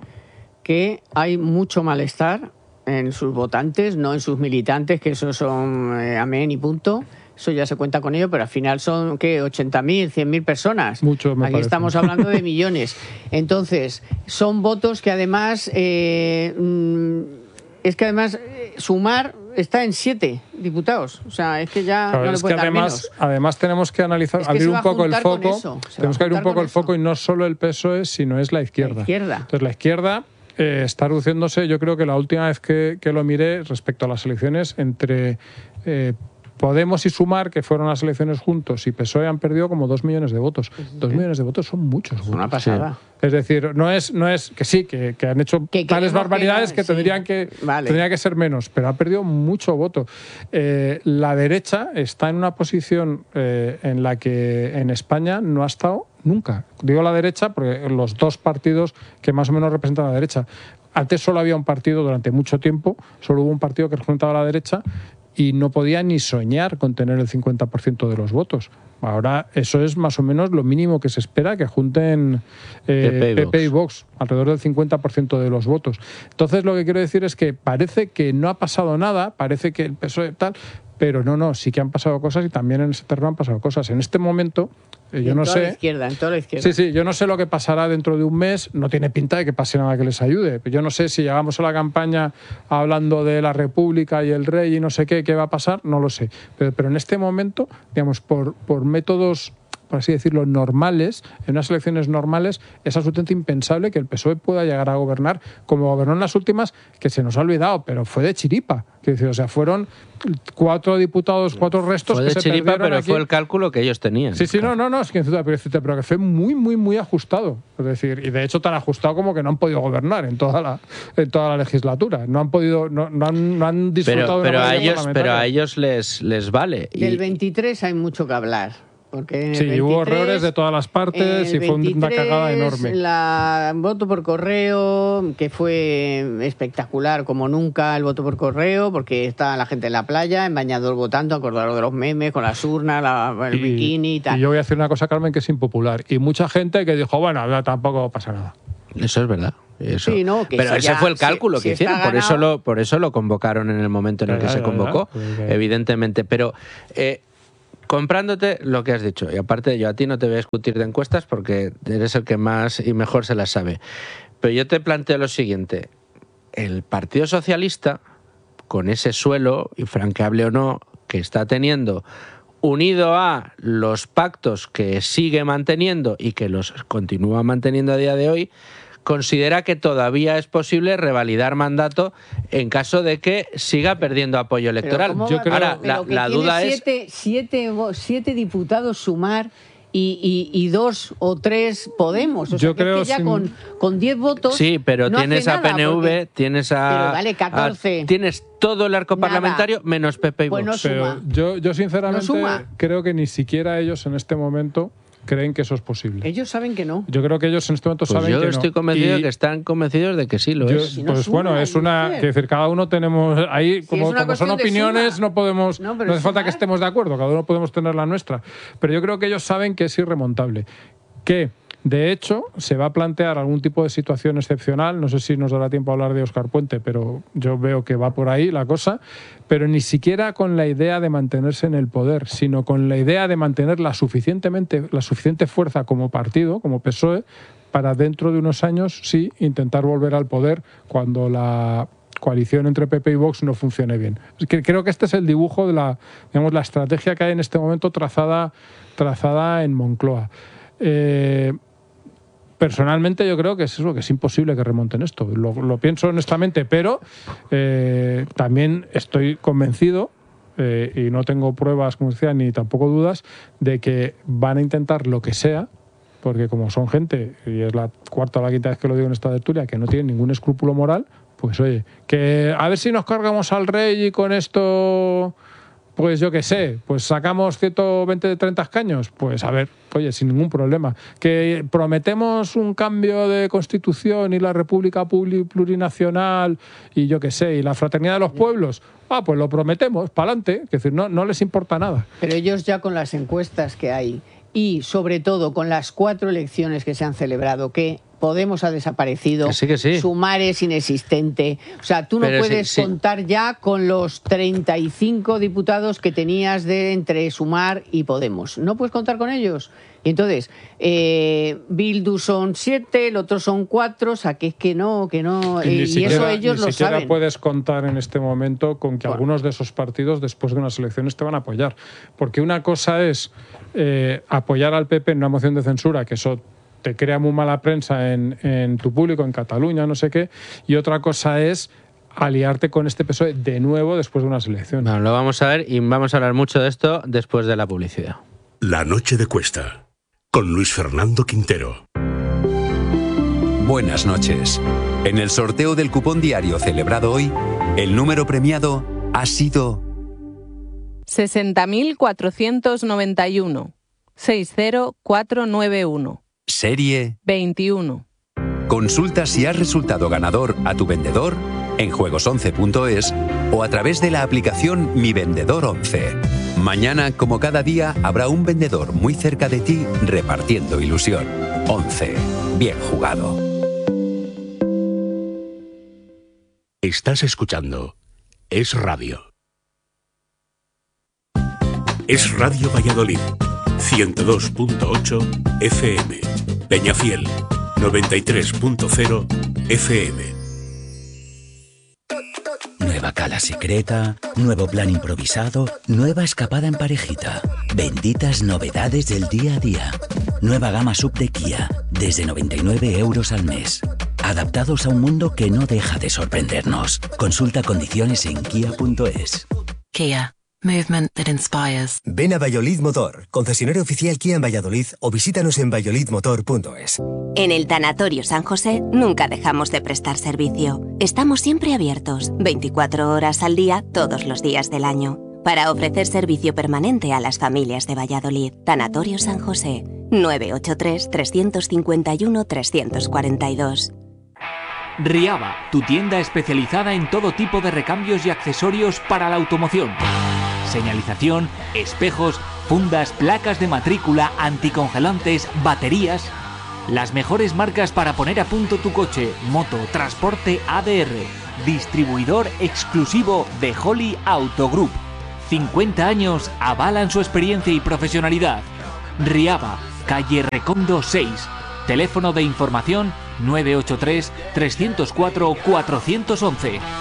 que hay mucho malestar en sus votantes, no en sus militantes, que esos son eh, amén y punto. Eso ya se cuenta con ello, pero al final son, ¿qué? ochenta mil, cien mil personas. Mucho, me Aquí parece. estamos hablando de millones. Entonces, son votos que además... Eh, mm, es que además eh, Sumar está en siete diputados. O sea, es que ya claro, no le es puede que dar además, menos. además tenemos que analizar, Es que abrir se va un poco a el juntar con foco. eso, se Tenemos va que a abrir un juntar poco con el eso. foco y no solo el P S O E, sino es la izquierda. La izquierda. Entonces la izquierda eh, está reduciéndose. Yo creo que la última vez que, que lo miré respecto a las elecciones entre eh, Podemos y Sumar, que fueron las elecciones juntos, y P S O E han perdido como dos millones de votos. Dos millones de votos son muchos votos. Una pasada. Sí. Es decir, no es, no es que sí, que, que han hecho que tales barbaridades que, que, tendrían, sí. que vale. tendría que ser menos, pero ha perdido mucho voto. Eh, la derecha está en una posición eh, en la que en España no ha estado nunca. Digo la derecha porque los dos partidos que más o menos representan a la derecha. Antes solo había un partido durante mucho tiempo, solo hubo un partido que representaba a la derecha y no podía ni soñar con tener el cincuenta por ciento de los votos. Ahora eso es más o menos lo mínimo que se espera, que junten eh, P P y Vox, alrededor del cincuenta por ciento de los votos. Entonces lo que quiero decir es que parece que no ha pasado nada, parece que el P S O E tal, pero no, no, sí que han pasado cosas y también en ese terreno han pasado cosas. En este momento, eh, yo en no toda sé... La izquierda, en toda la izquierda. Sí, sí, yo no sé lo que pasará dentro de un mes, no tiene pinta de que pase nada que les ayude. Yo no sé si llegamos a la campaña hablando de la República y el rey y no sé qué, qué va a pasar, no lo sé. Pero, pero en este momento, digamos, por, por métodos por así decirlo, normales, en unas elecciones normales, es absolutamente impensable que el P S O E pueda llegar a gobernar como gobernó en las últimas, que se nos ha olvidado, pero fue de chiripa. Que decir, o sea, fueron cuatro diputados, cuatro restos fue de que se chiripa, perdieron pero aquí. fue el cálculo que ellos tenían. Sí, sí, no, no, no, es que, pero, pero que fue muy, muy, muy ajustado. Es decir, y de hecho tan ajustado como que no han podido gobernar en toda la, en toda la legislatura. No han podido, no, no, han, no han disfrutado pero, pero de una a ellos, parlamentaria. pero a ellos les, les vale. Del Y- veintitrés hay mucho que hablar. Porque en el Sí, veintitrés, hubo errores de todas las partes el y fue una cagada veintitrés, enorme. La voto por correo, que fue espectacular como nunca el voto por correo, porque estaba la gente en la playa, en bañador votando, acordaros de los memes, con las urnas, la, el Y- bikini y tal. Y yo voy a decir una cosa, Carmen, que es impopular. Y mucha gente que dijo, bueno, ya tampoco pasa nada. Eso es verdad. Eso. Sí, no, que pero si ese ya- fue el si- cálculo si que está hicieron, por eso, ganado- lo, por eso lo convocaron en el momento en el Ya, que ya, se ya, convocó, ya. evidentemente. Pero eh, comprándote lo que has dicho, y aparte yo a ti no te voy a discutir de encuestas porque eres el que más y mejor se las sabe, pero yo te planteo lo siguiente: el Partido Socialista, con ese suelo, infranqueable o no, que está teniendo, unido a los pactos que sigue manteniendo y que los continúa manteniendo a día de hoy, considera que todavía es posible revalidar mandato en caso de que siga perdiendo apoyo electoral. ¿cómo Yo va- creo- Ahora, pero la, que la tiene duda es... siete, siete, vo- siete diputados sumar y, y, y dos o tres Podemos. O sea, Yo que es creo que ya sin- con, con diez votos. Sí, pero no tienes hace a nada, P N V, porque- tienes a, Pero vale, catorce. a- Tienes todo el arco Nada. parlamentario menos P P y Pues no Vox. suma. Pero yo, yo sinceramente No suma. creo que ni siquiera ellos en este momento creen que eso es posible. Ellos saben que no. Yo creo que ellos en este momento Pues saben yo que no. estoy convencido Y de que están convencidos de que sí lo yo- es. Si no pues suma, bueno, es una... Lucifer. Que decir, cada uno tenemos... Ahí, Si como, es una como son cuestión de opiniones, suma. no podemos... No, No, pero hace falta sumar. que estemos de acuerdo, cada uno podemos tener la nuestra. Pero yo creo que ellos saben que es irremontable. Que, de hecho, se va a plantear algún tipo de situación excepcional. No sé si nos dará tiempo a hablar de Óscar Puente, pero yo veo que va por ahí la cosa. Pero ni siquiera con la idea de mantenerse en el poder, sino con la idea de mantener la, suficientemente, la suficiente fuerza como partido, como P S O E, para dentro de unos años, sí, intentar volver al poder cuando la coalición entre P P y Vox no funcione bien. Es que creo que este es el dibujo de la, digamos, la estrategia que hay en este momento trazada, trazada en Moncloa. Eh, personalmente yo creo que es eso, que es imposible que remonten esto. Lo, lo pienso honestamente, pero eh, también estoy convencido, eh, y no tengo pruebas, como decía, ni tampoco dudas, de que van a intentar lo que sea, porque como son gente, y es la cuarta o la quinta vez que lo digo en esta tertulia, que no tienen ningún escrúpulo moral, pues oye, que a ver si nos cargamos al rey y con esto... Pues yo qué sé, pues sacamos ciento veinte de treinta escaños, pues a ver, oye, sin ningún problema. Que prometemos un cambio de constitución y la república plurinacional y yo qué sé, y la fraternidad de los pueblos, ah, pues lo prometemos, para adelante, es decir, no, no les importa nada. Pero ellos ya con las encuestas que hay y sobre todo con las cuatro elecciones que se han celebrado, que Podemos ha desaparecido, Que sí, que sí. Sumar es inexistente. O sea, tú no Pero sí, puedes sí. contar ya con los treinta y cinco diputados que tenías de entre Sumar y Podemos. No puedes contar con ellos. Y entonces, eh, Bildu son siete, el otro son cuatro, o sea, que es que no, que no. Y, Y, ni y siquiera, eso ellos ni lo siquiera saben. puedes contar en este momento con que algunos de esos partidos después de unas elecciones te van a apoyar. Porque una cosa es eh, apoyar al P P en una moción de censura, que eso te crea muy mala prensa en, en tu público, en Cataluña, no sé qué, y otra cosa es aliarte con este P S O E de nuevo después de unas elecciones. Bueno, lo vamos a ver y vamos a hablar mucho de esto después de la publicidad. La noche de Cuesta, con Luis Fernando Quintero. Buenas noches. En el sorteo del cupón diario celebrado hoy, el número premiado ha sido sesenta mil cuatrocientos noventa y uno, seis cero cuatro nueve uno. serie. veintiuno. Consulta si has resultado ganador a tu vendedor en juegos once punto es o a través de la aplicación Mi Vendedor once. Mañana, como cada día, habrá un vendedor muy cerca de ti repartiendo ilusión. once. Bien jugado. Estás escuchando Es Radio. Es Radio Valladolid, ciento dos punto ocho F M. Peñafiel, noventa y tres punto cero F M. Nueva cala secreta, nuevo plan improvisado, nueva escapada en parejita. Benditas novedades del día a día. Nueva gama sub de Kia, desde noventa y nueve euros al mes. Adaptados a un mundo que no deja de sorprendernos. Consulta condiciones en kia punto es. Kia. Movement that inspires. Ven a Valladolid Motor, concesionario oficial Kia en Valladolid, o visítanos en valladolid motor punto es. En el Tanatorio San José nunca dejamos de prestar servicio. Estamos siempre abiertos, veinticuatro horas al día, todos los días del año, para ofrecer servicio permanente a las familias de Valladolid. Tanatorio San José, nueve ocho tres, tres cinco uno, tres cuatro dos. Riaba, tu tienda especializada en todo tipo de recambios y accesorios para la automoción. Señalización, espejos, fundas, placas de matrícula, anticongelantes, baterías. Las mejores marcas para poner a punto tu coche, moto, transporte A D R. Distribuidor exclusivo de Holly Auto Group. cincuenta años avalan su experiencia y profesionalidad. Riaba, calle Recondo seis. Teléfono de información nueve ocho tres, tres cero cuatro, cuatro uno uno.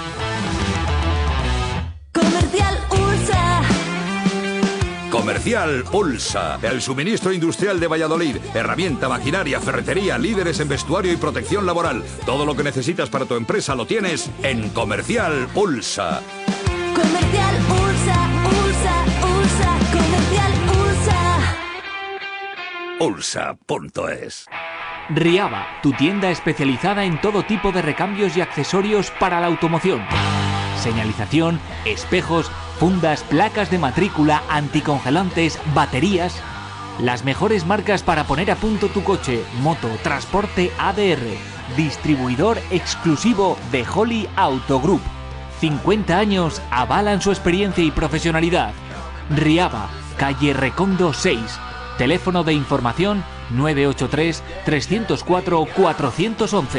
Comercial Ulsa, el suministro industrial de Valladolid, herramienta, maquinaria, ferretería, líderes en vestuario y protección laboral. Todo lo que necesitas para tu empresa lo tienes en Comercial Ulsa. Comercial Ulsa, Ulsa, Ulsa, Comercial Ulsa. Ulsa punto es. Riaba, tu tienda especializada en todo tipo de recambios y accesorios para la automoción. Señalización, espejos, fundas, placas de matrícula, anticongelantes, baterías. Las mejores marcas para poner a punto tu coche, moto, transporte A D R. Distribuidor exclusivo de Holly Auto Group. cincuenta años avalan su experiencia y profesionalidad. Riaba, calle Recondo seis. Teléfono de información nueve ocho tres, tres cero cuatro, cuatro uno uno.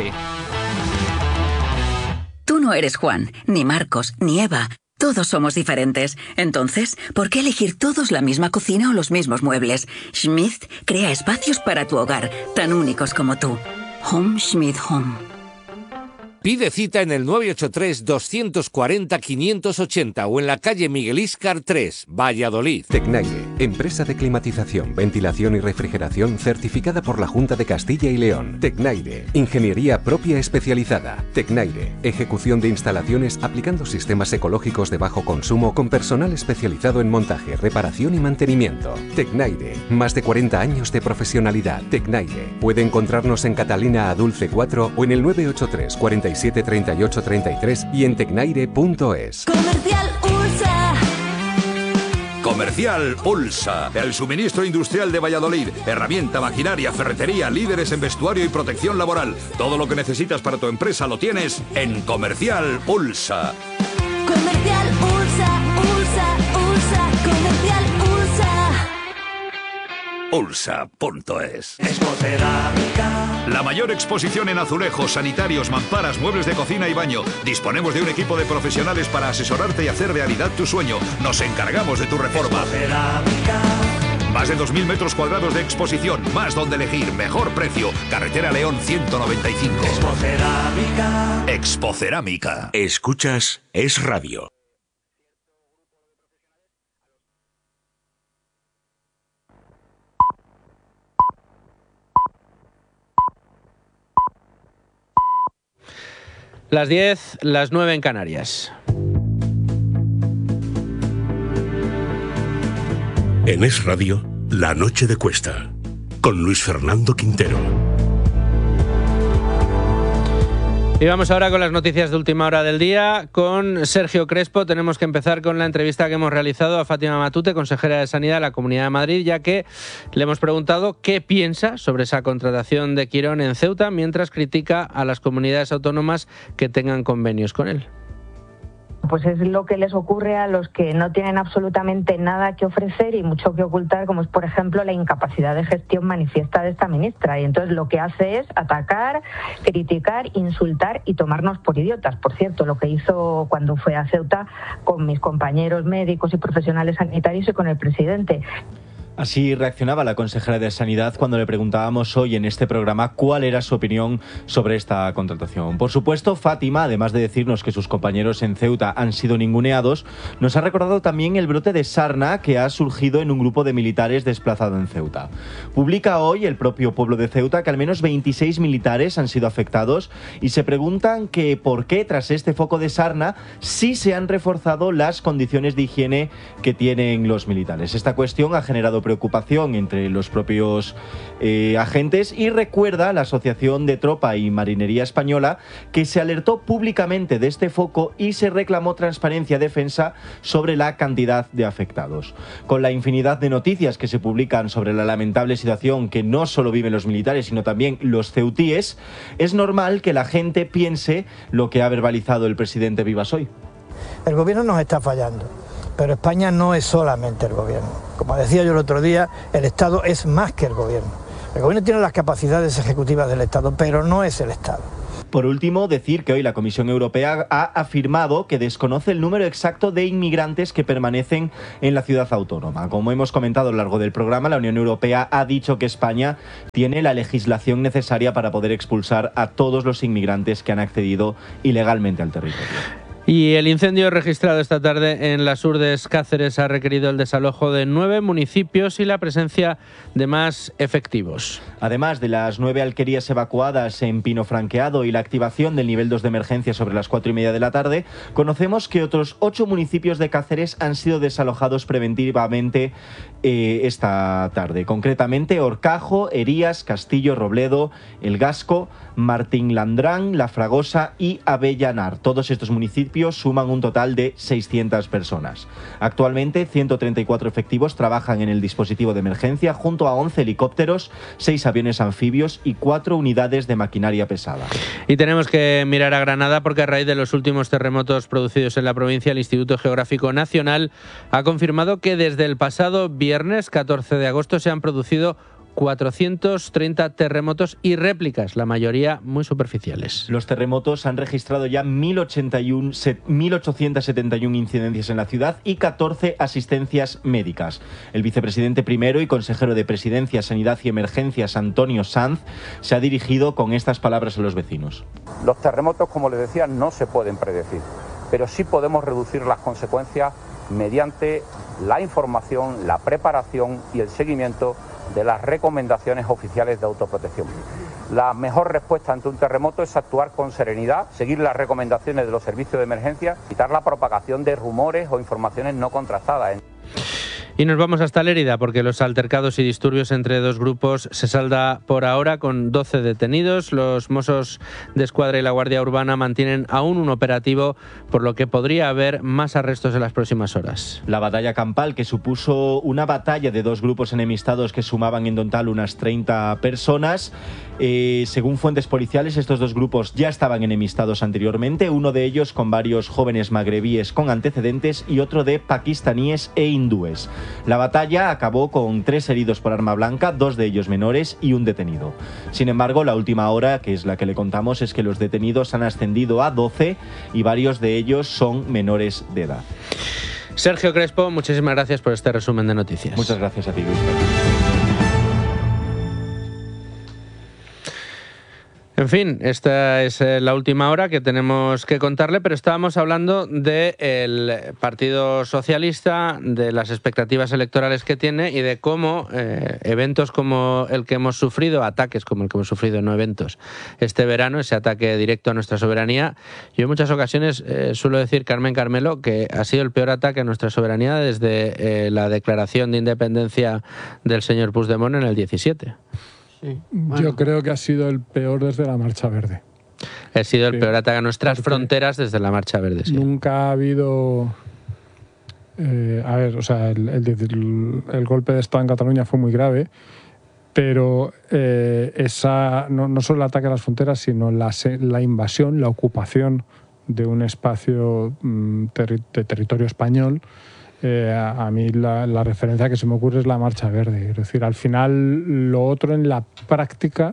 Tú no eres Juan, ni Marcos, ni Eva. Todos somos diferentes. Entonces, ¿por qué elegir todos la misma cocina o los mismos muebles? Schmidt crea espacios para tu hogar, tan únicos como tú. Home Schmidt Home. Pide cita en el nueve ocho tres, dos cuatro cero, cinco ocho cero o en la calle Miguel Íscar tres, Valladolid. Tecnaire, empresa de climatización, ventilación y refrigeración certificada por la Junta de Castilla y León. Tecnaire, ingeniería propia especializada. Tecnaire, ejecución de instalaciones aplicando sistemas ecológicos de bajo consumo con personal especializado en montaje, reparación y mantenimiento. Tecnaire, más de cuarenta años de profesionalidad. Tecnaire, puede encontrarnos en Catalina Adulce cuatro o en el nueve ocho tres, cuarenta y siete, treinta y ocho, treinta y tres y en tecnaire punto es. Comercial Ulsa. Comercial Ulsa, el suministro industrial de Valladolid, herramienta, maquinaria, ferretería, líderes en vestuario y protección laboral. Todo lo que necesitas para tu empresa lo tienes en Comercial Ulsa. Comercial Ulsa, Ulsa, Ulsa, Comercial Ulsa. Ulsa punto es. La mayor exposición en azulejos, sanitarios, mamparas, muebles de cocina y baño. Disponemos de un equipo de profesionales para asesorarte y hacer realidad tu sueño. Nos encargamos de tu reforma. Más de dos mil metros cuadrados de exposición, más donde elegir, mejor precio. Carretera León ciento noventa y cinco. Expocerámica. Expocerámica. Escuchas Es Radio. Las diez, las nueve en Canarias. En Es Radio, La Noche de Cuesta, con Luis Fernando Quintero. Y vamos ahora con las noticias de última hora del día. Con Sergio Crespo tenemos que empezar con la entrevista que hemos realizado a Fátima Matute, consejera de Sanidad de la Comunidad de Madrid, ya que le hemos preguntado qué piensa sobre esa contratación de Quirón en Ceuta, mientras critica a las comunidades autónomas que tengan convenios con él. Pues es lo que les ocurre a los que no tienen absolutamente nada que ofrecer y mucho que ocultar, como es, por ejemplo, la incapacidad de gestión manifiesta de esta ministra. Y entonces lo que hace es atacar, criticar, insultar y tomarnos por idiotas. Por cierto, lo que hizo cuando fue a Ceuta con mis compañeros médicos y profesionales sanitarios y con el presidente. Así reaccionaba la consejera de Sanidad cuando le preguntábamos hoy en este programa cuál era su opinión sobre esta contratación. Por supuesto, Fátima, además de decirnos que sus compañeros en Ceuta han sido ninguneados, nos ha recordado también el brote de sarna que ha surgido en un grupo de militares desplazado en Ceuta. Publica hoy el propio pueblo de Ceuta que al menos veintiséis militares han sido afectados y se preguntan que por qué tras este foco de sarna sí se han reforzado las condiciones de higiene que tienen los militares. Esta cuestión ha generado preocupación entre los propios eh, agentes y recuerda a la Asociación de Tropa y Marinería Española que se alertó públicamente de este foco y se reclamó transparencia y defensa sobre la cantidad de afectados. Con la infinidad de noticias que se publican sobre la lamentable situación que no solo viven los militares sino también los ceutíes, es normal que la gente piense lo que ha verbalizado el presidente Vivas hoy. El gobierno nos está fallando. Pero España no es solamente el gobierno. Como decía yo el otro día, el Estado es más que el gobierno. El gobierno tiene las capacidades ejecutivas del Estado, pero no es el Estado. Por último, decir que hoy la Comisión Europea ha afirmado que desconoce el número exacto de inmigrantes que permanecen en la ciudad autónoma. Como hemos comentado a lo largo del programa, la Unión Europea ha dicho que España tiene la legislación necesaria para poder expulsar a todos los inmigrantes que han accedido ilegalmente al territorio. Y el incendio registrado esta tarde en las Urdes, Cáceres, ha requerido el desalojo de nueve municipios y la presencia de más efectivos. Además de las nueve alquerías evacuadas en Pino Franqueado y la activación del nivel dos de emergencia sobre las cuatro y media de la tarde, conocemos que otros ocho municipios de Cáceres han sido desalojados preventivamente eh, esta tarde. Concretamente, Horcajo, Herías, Castillo, Robledo, El Gasco, Martín Landrán, La Fragosa y Avellanar. Todos estos municipios suman un total de seiscientas personas. Actualmente, ciento treinta y cuatro efectivos trabajan en el dispositivo de emergencia junto a once helicópteros, seis aviones anfibios y cuatro unidades de maquinaria pesada. Y tenemos que mirar a Granada porque a raíz de los últimos terremotos producidos en la provincia, el Instituto Geográfico Nacional ha confirmado que desde el pasado viernes catorce de agosto se han producido cuatrocientos treinta terremotos y réplicas, la mayoría muy superficiales. Los terremotos han registrado ya mil ochocientas setenta y una incidencias en la ciudad y catorce asistencias médicas. El vicepresidente primero y consejero de Presidencia, Sanidad y Emergencias, Antonio Sanz, se ha dirigido con estas palabras a los vecinos. Los terremotos, como les decía, no se pueden predecir, pero sí podemos reducir las consecuencias mediante la información, la preparación y el seguimiento de las recomendaciones oficiales de autoprotección. La mejor respuesta ante un terremoto es actuar con serenidad, seguir las recomendaciones de los servicios de emergencia, evitar la propagación de rumores o informaciones no contrastadas. Y nos vamos hasta Lérida porque los altercados y disturbios entre dos grupos se salda por ahora con doce detenidos. Los Mossos de Escuadra y la Guardia Urbana mantienen aún un operativo, por lo que podría haber más arrestos en las próximas horas. La batalla campal, que supuso una batalla de dos grupos enemistados que sumaban en total unas treinta personas. Eh, según fuentes policiales, estos dos grupos ya estaban enemistados anteriormente, uno de ellos con varios jóvenes magrebíes con antecedentes y otro de pakistaníes e hindúes. La batalla acabó con tres heridos por arma blanca, dos de ellos menores y un detenido. Sin embargo, la última hora, que es la que le contamos, es que los detenidos han ascendido a doce y varios de ellos son menores de edad. Sergio Crespo, muchísimas gracias por este resumen de noticias. Muchas gracias a ti, Luis. En fin, esta es la última hora que tenemos que contarle, pero estábamos hablando del Partido Socialista, de las expectativas electorales que tiene y de cómo eh, eventos como el que hemos sufrido, ataques como el que hemos sufrido, no eventos, este verano, ese ataque directo a nuestra soberanía. Yo en muchas ocasiones eh, suelo decir, Carmen Carmelo, que ha sido el peor ataque a nuestra soberanía desde eh, la declaración de independencia del señor Puigdemont en el diecisiete. Sí, bueno. Yo creo que ha sido el peor desde la Marcha Verde. Ha sido el sí. peor ataque a nuestras Porque fronteras desde la Marcha Verde. Sí. Nunca ha habido... Eh, a ver, o sea, el, el, el, el golpe de Estado en Cataluña fue muy grave, pero eh, esa no, no solo el ataque a las fronteras, sino la, la invasión, la ocupación de un espacio mm, terri de territorio español. Eh, a, a mí la, la referencia que se me ocurre es la Marcha Verde. Es decir, al final lo otro en la práctica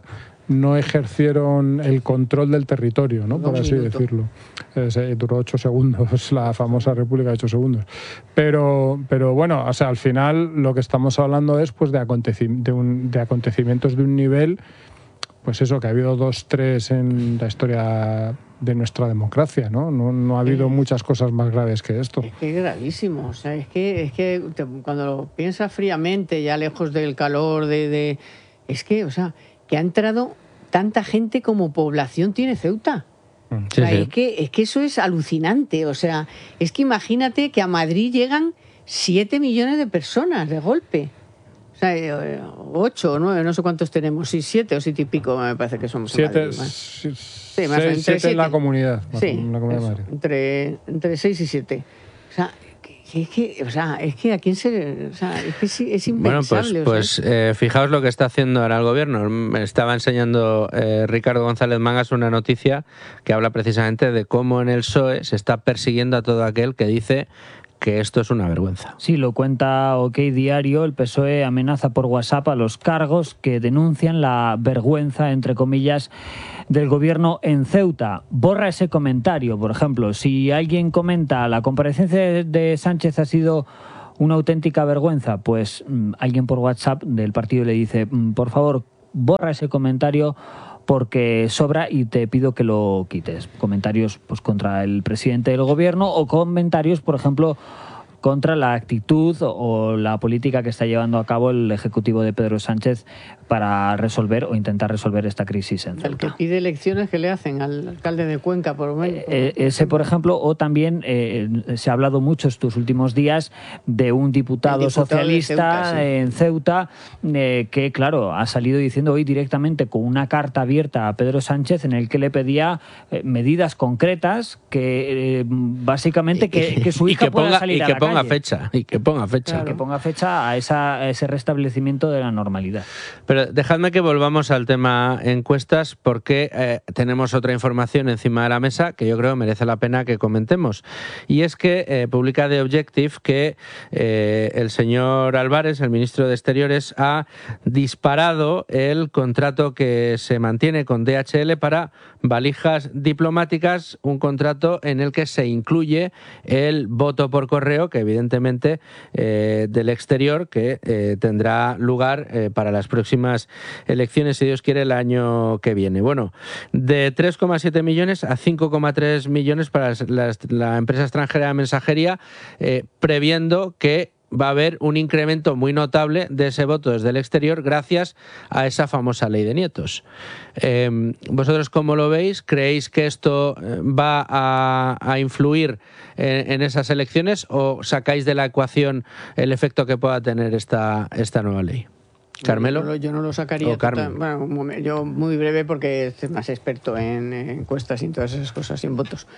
no ejercieron el control del territorio, ¿no? Por así minutos. decirlo. Eh, duró ocho segundos, la famosa República de ocho segundos. Pero, pero bueno, o sea, al final lo que estamos hablando es pues de, aconteci de, un, de acontecimientos de un nivel, pues eso, que ha habido dos, tres en la historia de nuestra democracia, ¿no? No, no ha habido muchas cosas más graves que esto. Es que es gravísimo, o sea, es que, es que te, cuando lo piensas fríamente, ya lejos del calor, de, de... es que, o sea, que ha entrado tanta gente como población tiene Ceuta. Sí, o sea, sí. Es, que, es que eso es alucinante, o sea, es que imagínate que a Madrid llegan siete millones de personas de golpe. O sea, ocho o nueve, no sé cuántos tenemos, sí, siete o siete y pico me parece que somos. Siete, Madrid, sí, sí, más seis, siete en la comunidad. Sí, en la comunidad eso, de Madrid. entre, entre seis y siete. O sea, que, es que, o sea, es que a quién se... O sea, es que es, es impensable. Bueno, pues, pues eh, fijaos lo que está haciendo ahora el gobierno. Me estaba enseñando eh, Ricardo González Mangas una noticia que habla precisamente de cómo en el P S O E se está persiguiendo a todo aquel que dice que esto es una vergüenza. Sí, lo cuenta OK Diario. El P S O E amenaza por WhatsApp a los cargos que denuncian la vergüenza, entre comillas, del gobierno en Ceuta. Borra ese comentario. Por ejemplo, si alguien comenta la comparecencia de Sánchez ha sido una auténtica vergüenza, pues mmm, alguien por WhatsApp del partido le dice, mmm, por favor, borra ese comentario porque sobra y te pido que lo quites. Comentarios pues contra el presidente del gobierno o comentarios, por ejemplo, contra la actitud o la política que está llevando a cabo el Ejecutivo de Pedro Sánchez para resolver o intentar resolver esta crisis en Ceuta. El que pide elecciones, ¿qué le hacen al alcalde de Cuenca, por lo menos? Eh, ese, por ejemplo, o también eh, se ha hablado mucho estos últimos días de un diputado, diputado socialista Ceuta, sí. en Ceuta eh, que, claro, ha salido diciendo hoy directamente con una carta abierta a Pedro Sánchez en el que le pedía eh, medidas concretas que eh, básicamente que, que su hija y que pueda ponga, salir y a que la ponga calle. fecha y que ponga fecha Claro. Que ponga fecha a, esa, a ese restablecimiento de la normalidad. Pero dejadme que volvamos al tema encuestas porque eh, tenemos otra información encima de la mesa que yo creo merece la pena que comentemos. Y es que eh, publica The Objective que eh, el señor Álvarez, el ministro de Exteriores, ha disparado el contrato que se mantiene con D H L para valijas diplomáticas, un contrato en el que se incluye el voto por correo, que evidentemente eh, del exterior, que eh, tendrá lugar eh, para las próximas elecciones, si Dios quiere, el año que viene. Bueno, de tres coma siete millones a cinco coma tres millones para las, la empresa extranjera de mensajería, eh, previendo que va a haber un incremento muy notable de ese voto desde el exterior gracias a esa famosa ley de nietos. Eh, ¿Vosotros cómo lo veis? ¿Creéis que esto va a, a influir en, en esas elecciones o sacáis de la ecuación el efecto que pueda tener esta, esta nueva ley? ¿Carmelo? Yo no, yo no lo sacaría. Total, bueno, yo muy breve porque soy más experto en encuestas y en todas esas cosas, sin votos.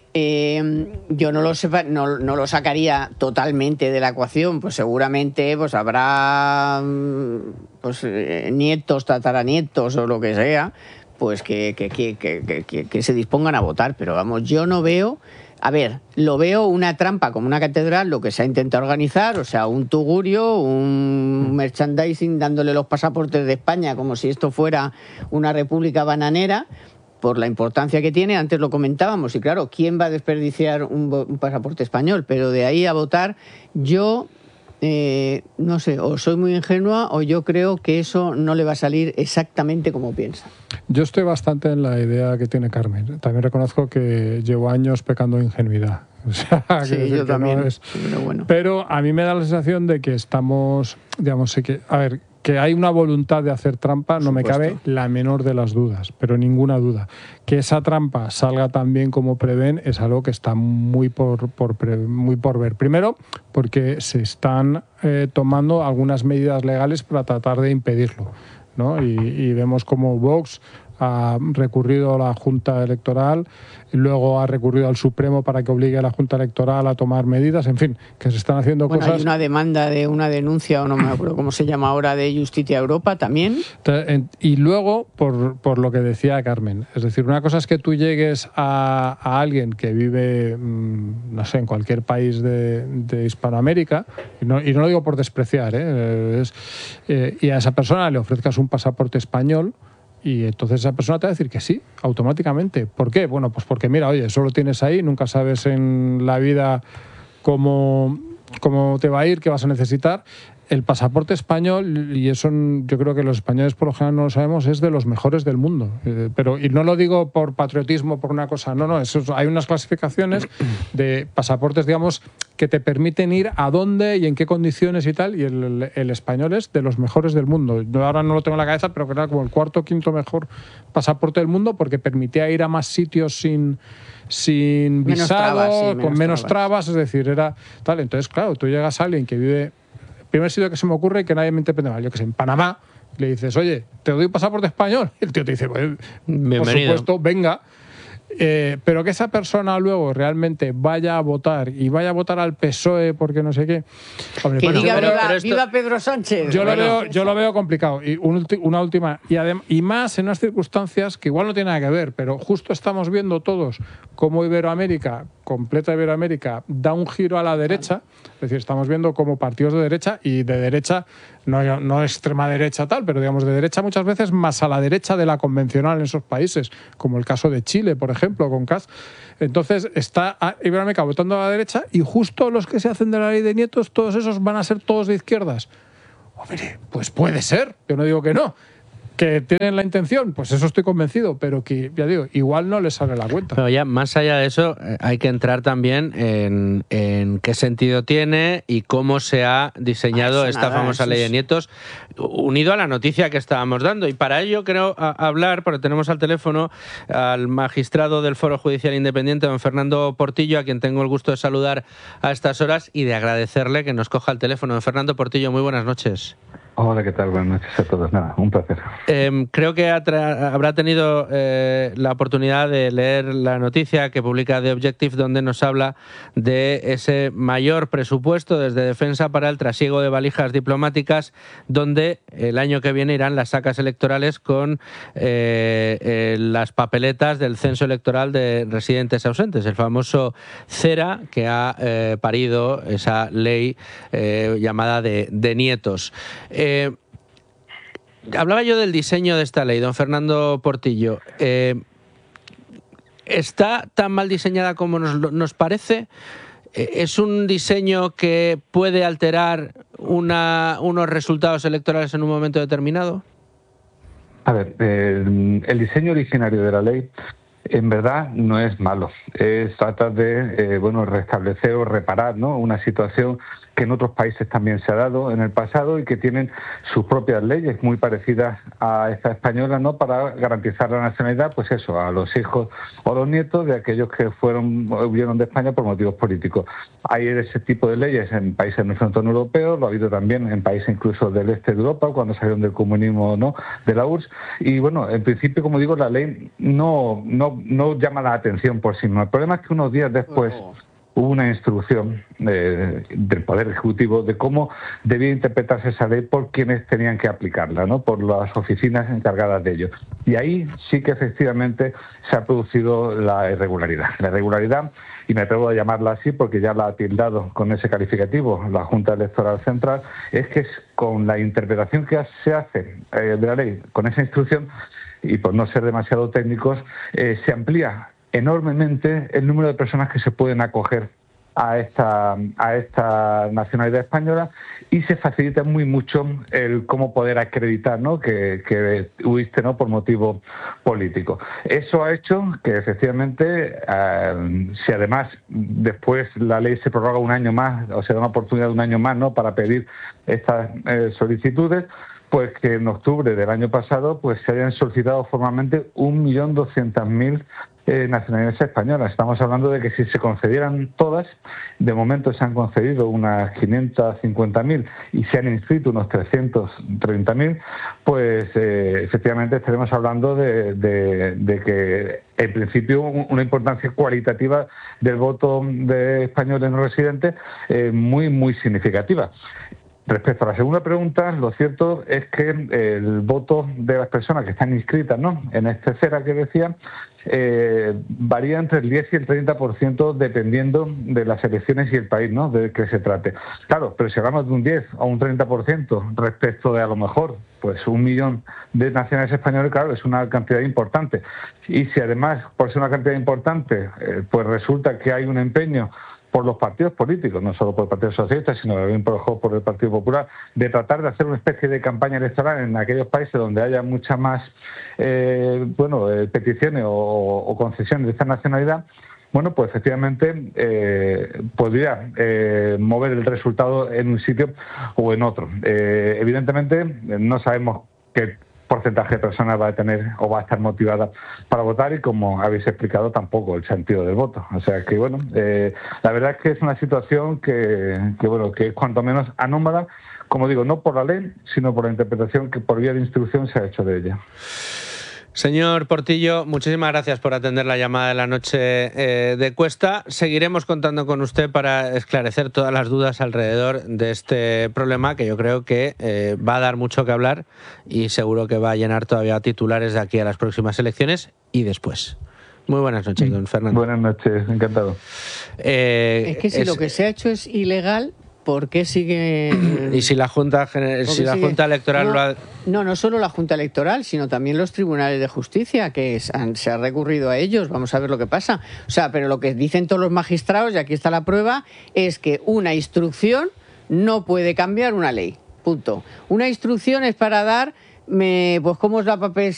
Eh, yo no lo, sepa, no, no lo sacaría totalmente de la ecuación, pues seguramente pues habrá pues, eh, nietos, tataranietos o lo que sea, pues que, que, que, que, que, que se dispongan a votar, pero vamos, yo no veo... A ver, lo veo una trampa como una catedral, lo que se ha intentado organizar, o sea, un tugurio, un merchandising dándole los pasaportes de España como si esto fuera una república bananera, por la importancia que tiene. Antes lo comentábamos, y claro, ¿quién va a desperdiciar un, un pasaporte español? Pero de ahí a votar, yo... Eh, no sé, o soy muy ingenua o yo creo que eso no le va a salir exactamente como piensa. Yo estoy bastante en la idea que tiene Carmen. También reconozco que llevo años pecando de ingenuidad. O sea, sí, yo también. No es... pero, bueno. pero a mí me da la sensación de que estamos, digamos, sí que, a ver, que hay una voluntad de hacer trampa, no me cabe la menor de las dudas, pero ninguna duda. Que esa trampa salga tan bien como prevén es algo que está muy por, por, muy por ver. Primero, porque se están eh, tomando algunas medidas legales para tratar de impedirlo, ¿no? Y, y vemos como Vox ha recurrido a la Junta Electoral, y luego ha recurrido al Supremo para que obligue a la Junta Electoral a tomar medidas, en fin, que se están haciendo bueno, cosas... Hay una demanda de una denuncia, o no me acuerdo cómo se llama ahora, de Justicia Europa también. Y luego, por, por lo que decía Carmen, es decir, una cosa es que tú llegues a, a alguien que vive, no sé, en cualquier país de, de Hispanoamérica, y no, y no lo digo por despreciar, ¿eh? Es, eh, y a esa persona le ofrezcas un pasaporte español, y entonces esa persona te va a decir que sí, automáticamente. ¿Por qué? Bueno, pues porque mira, oye, eso lo tienes ahí, nunca sabes en la vida cómo, cómo te va a ir, qué vas a necesitar. El pasaporte español, y eso yo creo que los españoles por lo general no lo sabemos, es de los mejores del mundo. Eh, pero, y no lo digo por patriotismo, por una cosa, no, no, eso, hay unas clasificaciones de pasaportes, digamos, que te permiten ir a dónde y en qué condiciones y tal, y el, el, el español es de los mejores del mundo. Yo ahora no lo tengo en la cabeza, pero que era como el cuarto o quinto mejor pasaporte del mundo, porque permitía ir a más sitios sin... sin Menos visado, trabas, sí, con menos menos trabas. trabas, es decir, era tal. Entonces, claro, tú llegas a alguien que vive... Primer sitio que se me ocurre y que nadie me interprete mal, yo que sé, en Panamá, le dices, oye, ¿te doy un pasaporte español? Y el tío te dice, pues, por supuesto, venga. Eh, pero que esa persona luego realmente vaya a votar y vaya a votar al P S O E porque no sé qué. Hombre, Que bueno, diga pero- viva, pero esto- viva Pedro Sánchez. yo lo, Bueno. veo, yo lo veo complicado. Y un ulti- una última. Y, adem- y más en unas circunstancias que igual no tiene nada que ver, pero justo estamos viendo todos cómo Iberoamérica, completa Iberoamérica, da un giro a la derecha. Es decir, estamos viendo como partidos de derecha y de derecha, no, no extrema derecha tal, pero digamos de derecha muchas veces más a la derecha de la convencional en esos países, como el caso de Chile, por ejemplo, con Kast. Entonces está a- Iberoamérica votando a la derecha y justo los que se hacen de la ley de nietos, todos esos van a ser todos de izquierdas. Hombre, pues puede ser, yo no digo que no. Que tienen la intención, pues eso estoy convencido, pero que, ya digo, igual no les sale la cuenta. Pero ya, más allá de eso, eh, hay que entrar también en, en qué sentido tiene y cómo se ha diseñado Ah, eso esta nada, famosa eso ley de es- nietos, unido a la noticia que estábamos dando. Y para ello creo a- hablar, porque tenemos al teléfono al magistrado del Foro Judicial Independiente, don Fernando Portillo, a quien tengo el gusto de saludar a estas horas y de agradecerle que nos coja el teléfono. Don Fernando Portillo, muy buenas noches. Hola, ¿qué tal? Buenas noches a todos. Nada, un placer. Eh, creo que ha tra- habrá tenido eh, la oportunidad de leer la noticia que publica The Objective, donde nos habla de ese mayor presupuesto desde Defensa para el trasiego de valijas diplomáticas, donde el año que viene irán las sacas electorales con eh, eh, las papeletas del censo electoral de residentes ausentes, el famoso CERA, que ha eh, parido esa ley eh, llamada de, de nietos. Eh, hablaba yo del diseño de esta ley, don Fernando Portillo. Eh, ¿Está tan mal diseñada como nos, lo- nos parece? Eh, ¿Es un diseño que puede alterar una, unos resultados electorales en un momento determinado? A ver, eh, el diseño originario de la ley en verdad no es malo. Es tratar de eh, bueno, restablecer o reparar, ¿no?, una situación que en otros países también se ha dado en el pasado y que tienen sus propias leyes muy parecidas a esta española, ¿no?, para garantizar la nacionalidad, pues eso, a los hijos o los nietos de aquellos que fueron o huyeron de España por motivos políticos. Hay ese tipo de leyes en países de nuestro entorno europeo, lo ha habido también en países incluso del este de Europa, cuando salieron del comunismo, ¿no?, de la U R S S. Y bueno, en principio, como digo, la ley no, no, no llama la atención por sí misma. El problema es que unos días después hubo una instrucción eh, del Poder Ejecutivo de cómo debía interpretarse esa ley por quienes tenían que aplicarla, ¿no?, por las oficinas encargadas de ello. Y ahí sí que efectivamente se ha producido la irregularidad. La irregularidad, y me atrevo a llamarla así porque ya la ha tildado con ese calificativo la Junta Electoral Central, es que es con la interpretación que se hace eh, de la ley, con esa instrucción, y por no ser demasiado técnicos, eh, se amplía enormemente el número de personas que se pueden acoger a esta a esta nacionalidad española y se facilita muy mucho el cómo poder acreditar, ¿no?, que, que huiste, ¿no?, por motivo político. Eso ha hecho que efectivamente, eh, si además después la ley se prorroga un año más, o se da una oportunidad de un año más, ¿no?, para pedir estas eh, solicitudes, pues que en octubre del año pasado pues se hayan solicitado formalmente un millón doscientas mil eh, nacionalidades españolas. Estamos hablando de que si se concedieran todas, de momento se han concedido unas quinientas cincuenta mil y se han inscrito unos trescientos treinta mil, pues eh, efectivamente estaremos hablando de, de, de que en principio una importancia cualitativa del voto de españoles no residentes eh, muy, muy significativa. Respecto a la segunda pregunta, lo cierto es que el voto de las personas que están inscritas, ¿no?, en este CERA que decía, eh, varía entre el diez y el treinta por ciento dependiendo de las elecciones y el país, ¿no?, de que se trate. Claro, pero si hablamos de un diez o un treinta por ciento respecto de a lo mejor pues un millón de nacionales españoles, claro, es una cantidad importante. Y si además, por ser una cantidad importante, eh, pues resulta que hay un empeño por los partidos políticos, no solo por el Partido Socialista, sino también por, por el Partido Popular, de tratar de hacer una especie de campaña electoral en aquellos países donde haya muchas más eh, bueno, eh, peticiones o, o concesiones de esta nacionalidad, bueno, pues efectivamente eh, podría eh, mover el resultado en un sitio o en otro. Eh, evidentemente, no sabemos qué porcentaje de personas va a tener o va a estar motivada para votar y, como habéis explicado, tampoco el sentido del voto. O sea que, bueno, eh, la verdad es que es una situación que, que, bueno, que es cuanto menos anómala, como digo, no por la ley, sino por la interpretación que por vía de instrucción se ha hecho de ella. Señor Portillo, muchísimas gracias por atender la llamada de la noche eh, de Cuesta. Seguiremos contando con usted para esclarecer todas las dudas alrededor de este problema, que yo creo que eh, va a dar mucho que hablar y seguro que va a llenar todavía titulares de aquí a las próximas elecciones y después. Muy buenas noches, don Fernando. Buenas noches, encantado. Eh, es que si es... lo que se ha hecho es ilegal, ¿por qué sigue...? Y si la Junta, si la sigue... Junta Electoral no, lo ha... No, no solo la Junta Electoral, sino también los tribunales de justicia, que se ha recurrido a ellos. Vamos a ver lo que pasa. O sea, pero lo que dicen todos los magistrados, y aquí está la prueba, es que una instrucción no puede cambiar una ley. Punto. Una instrucción es para dar, me, pues cómo es la papel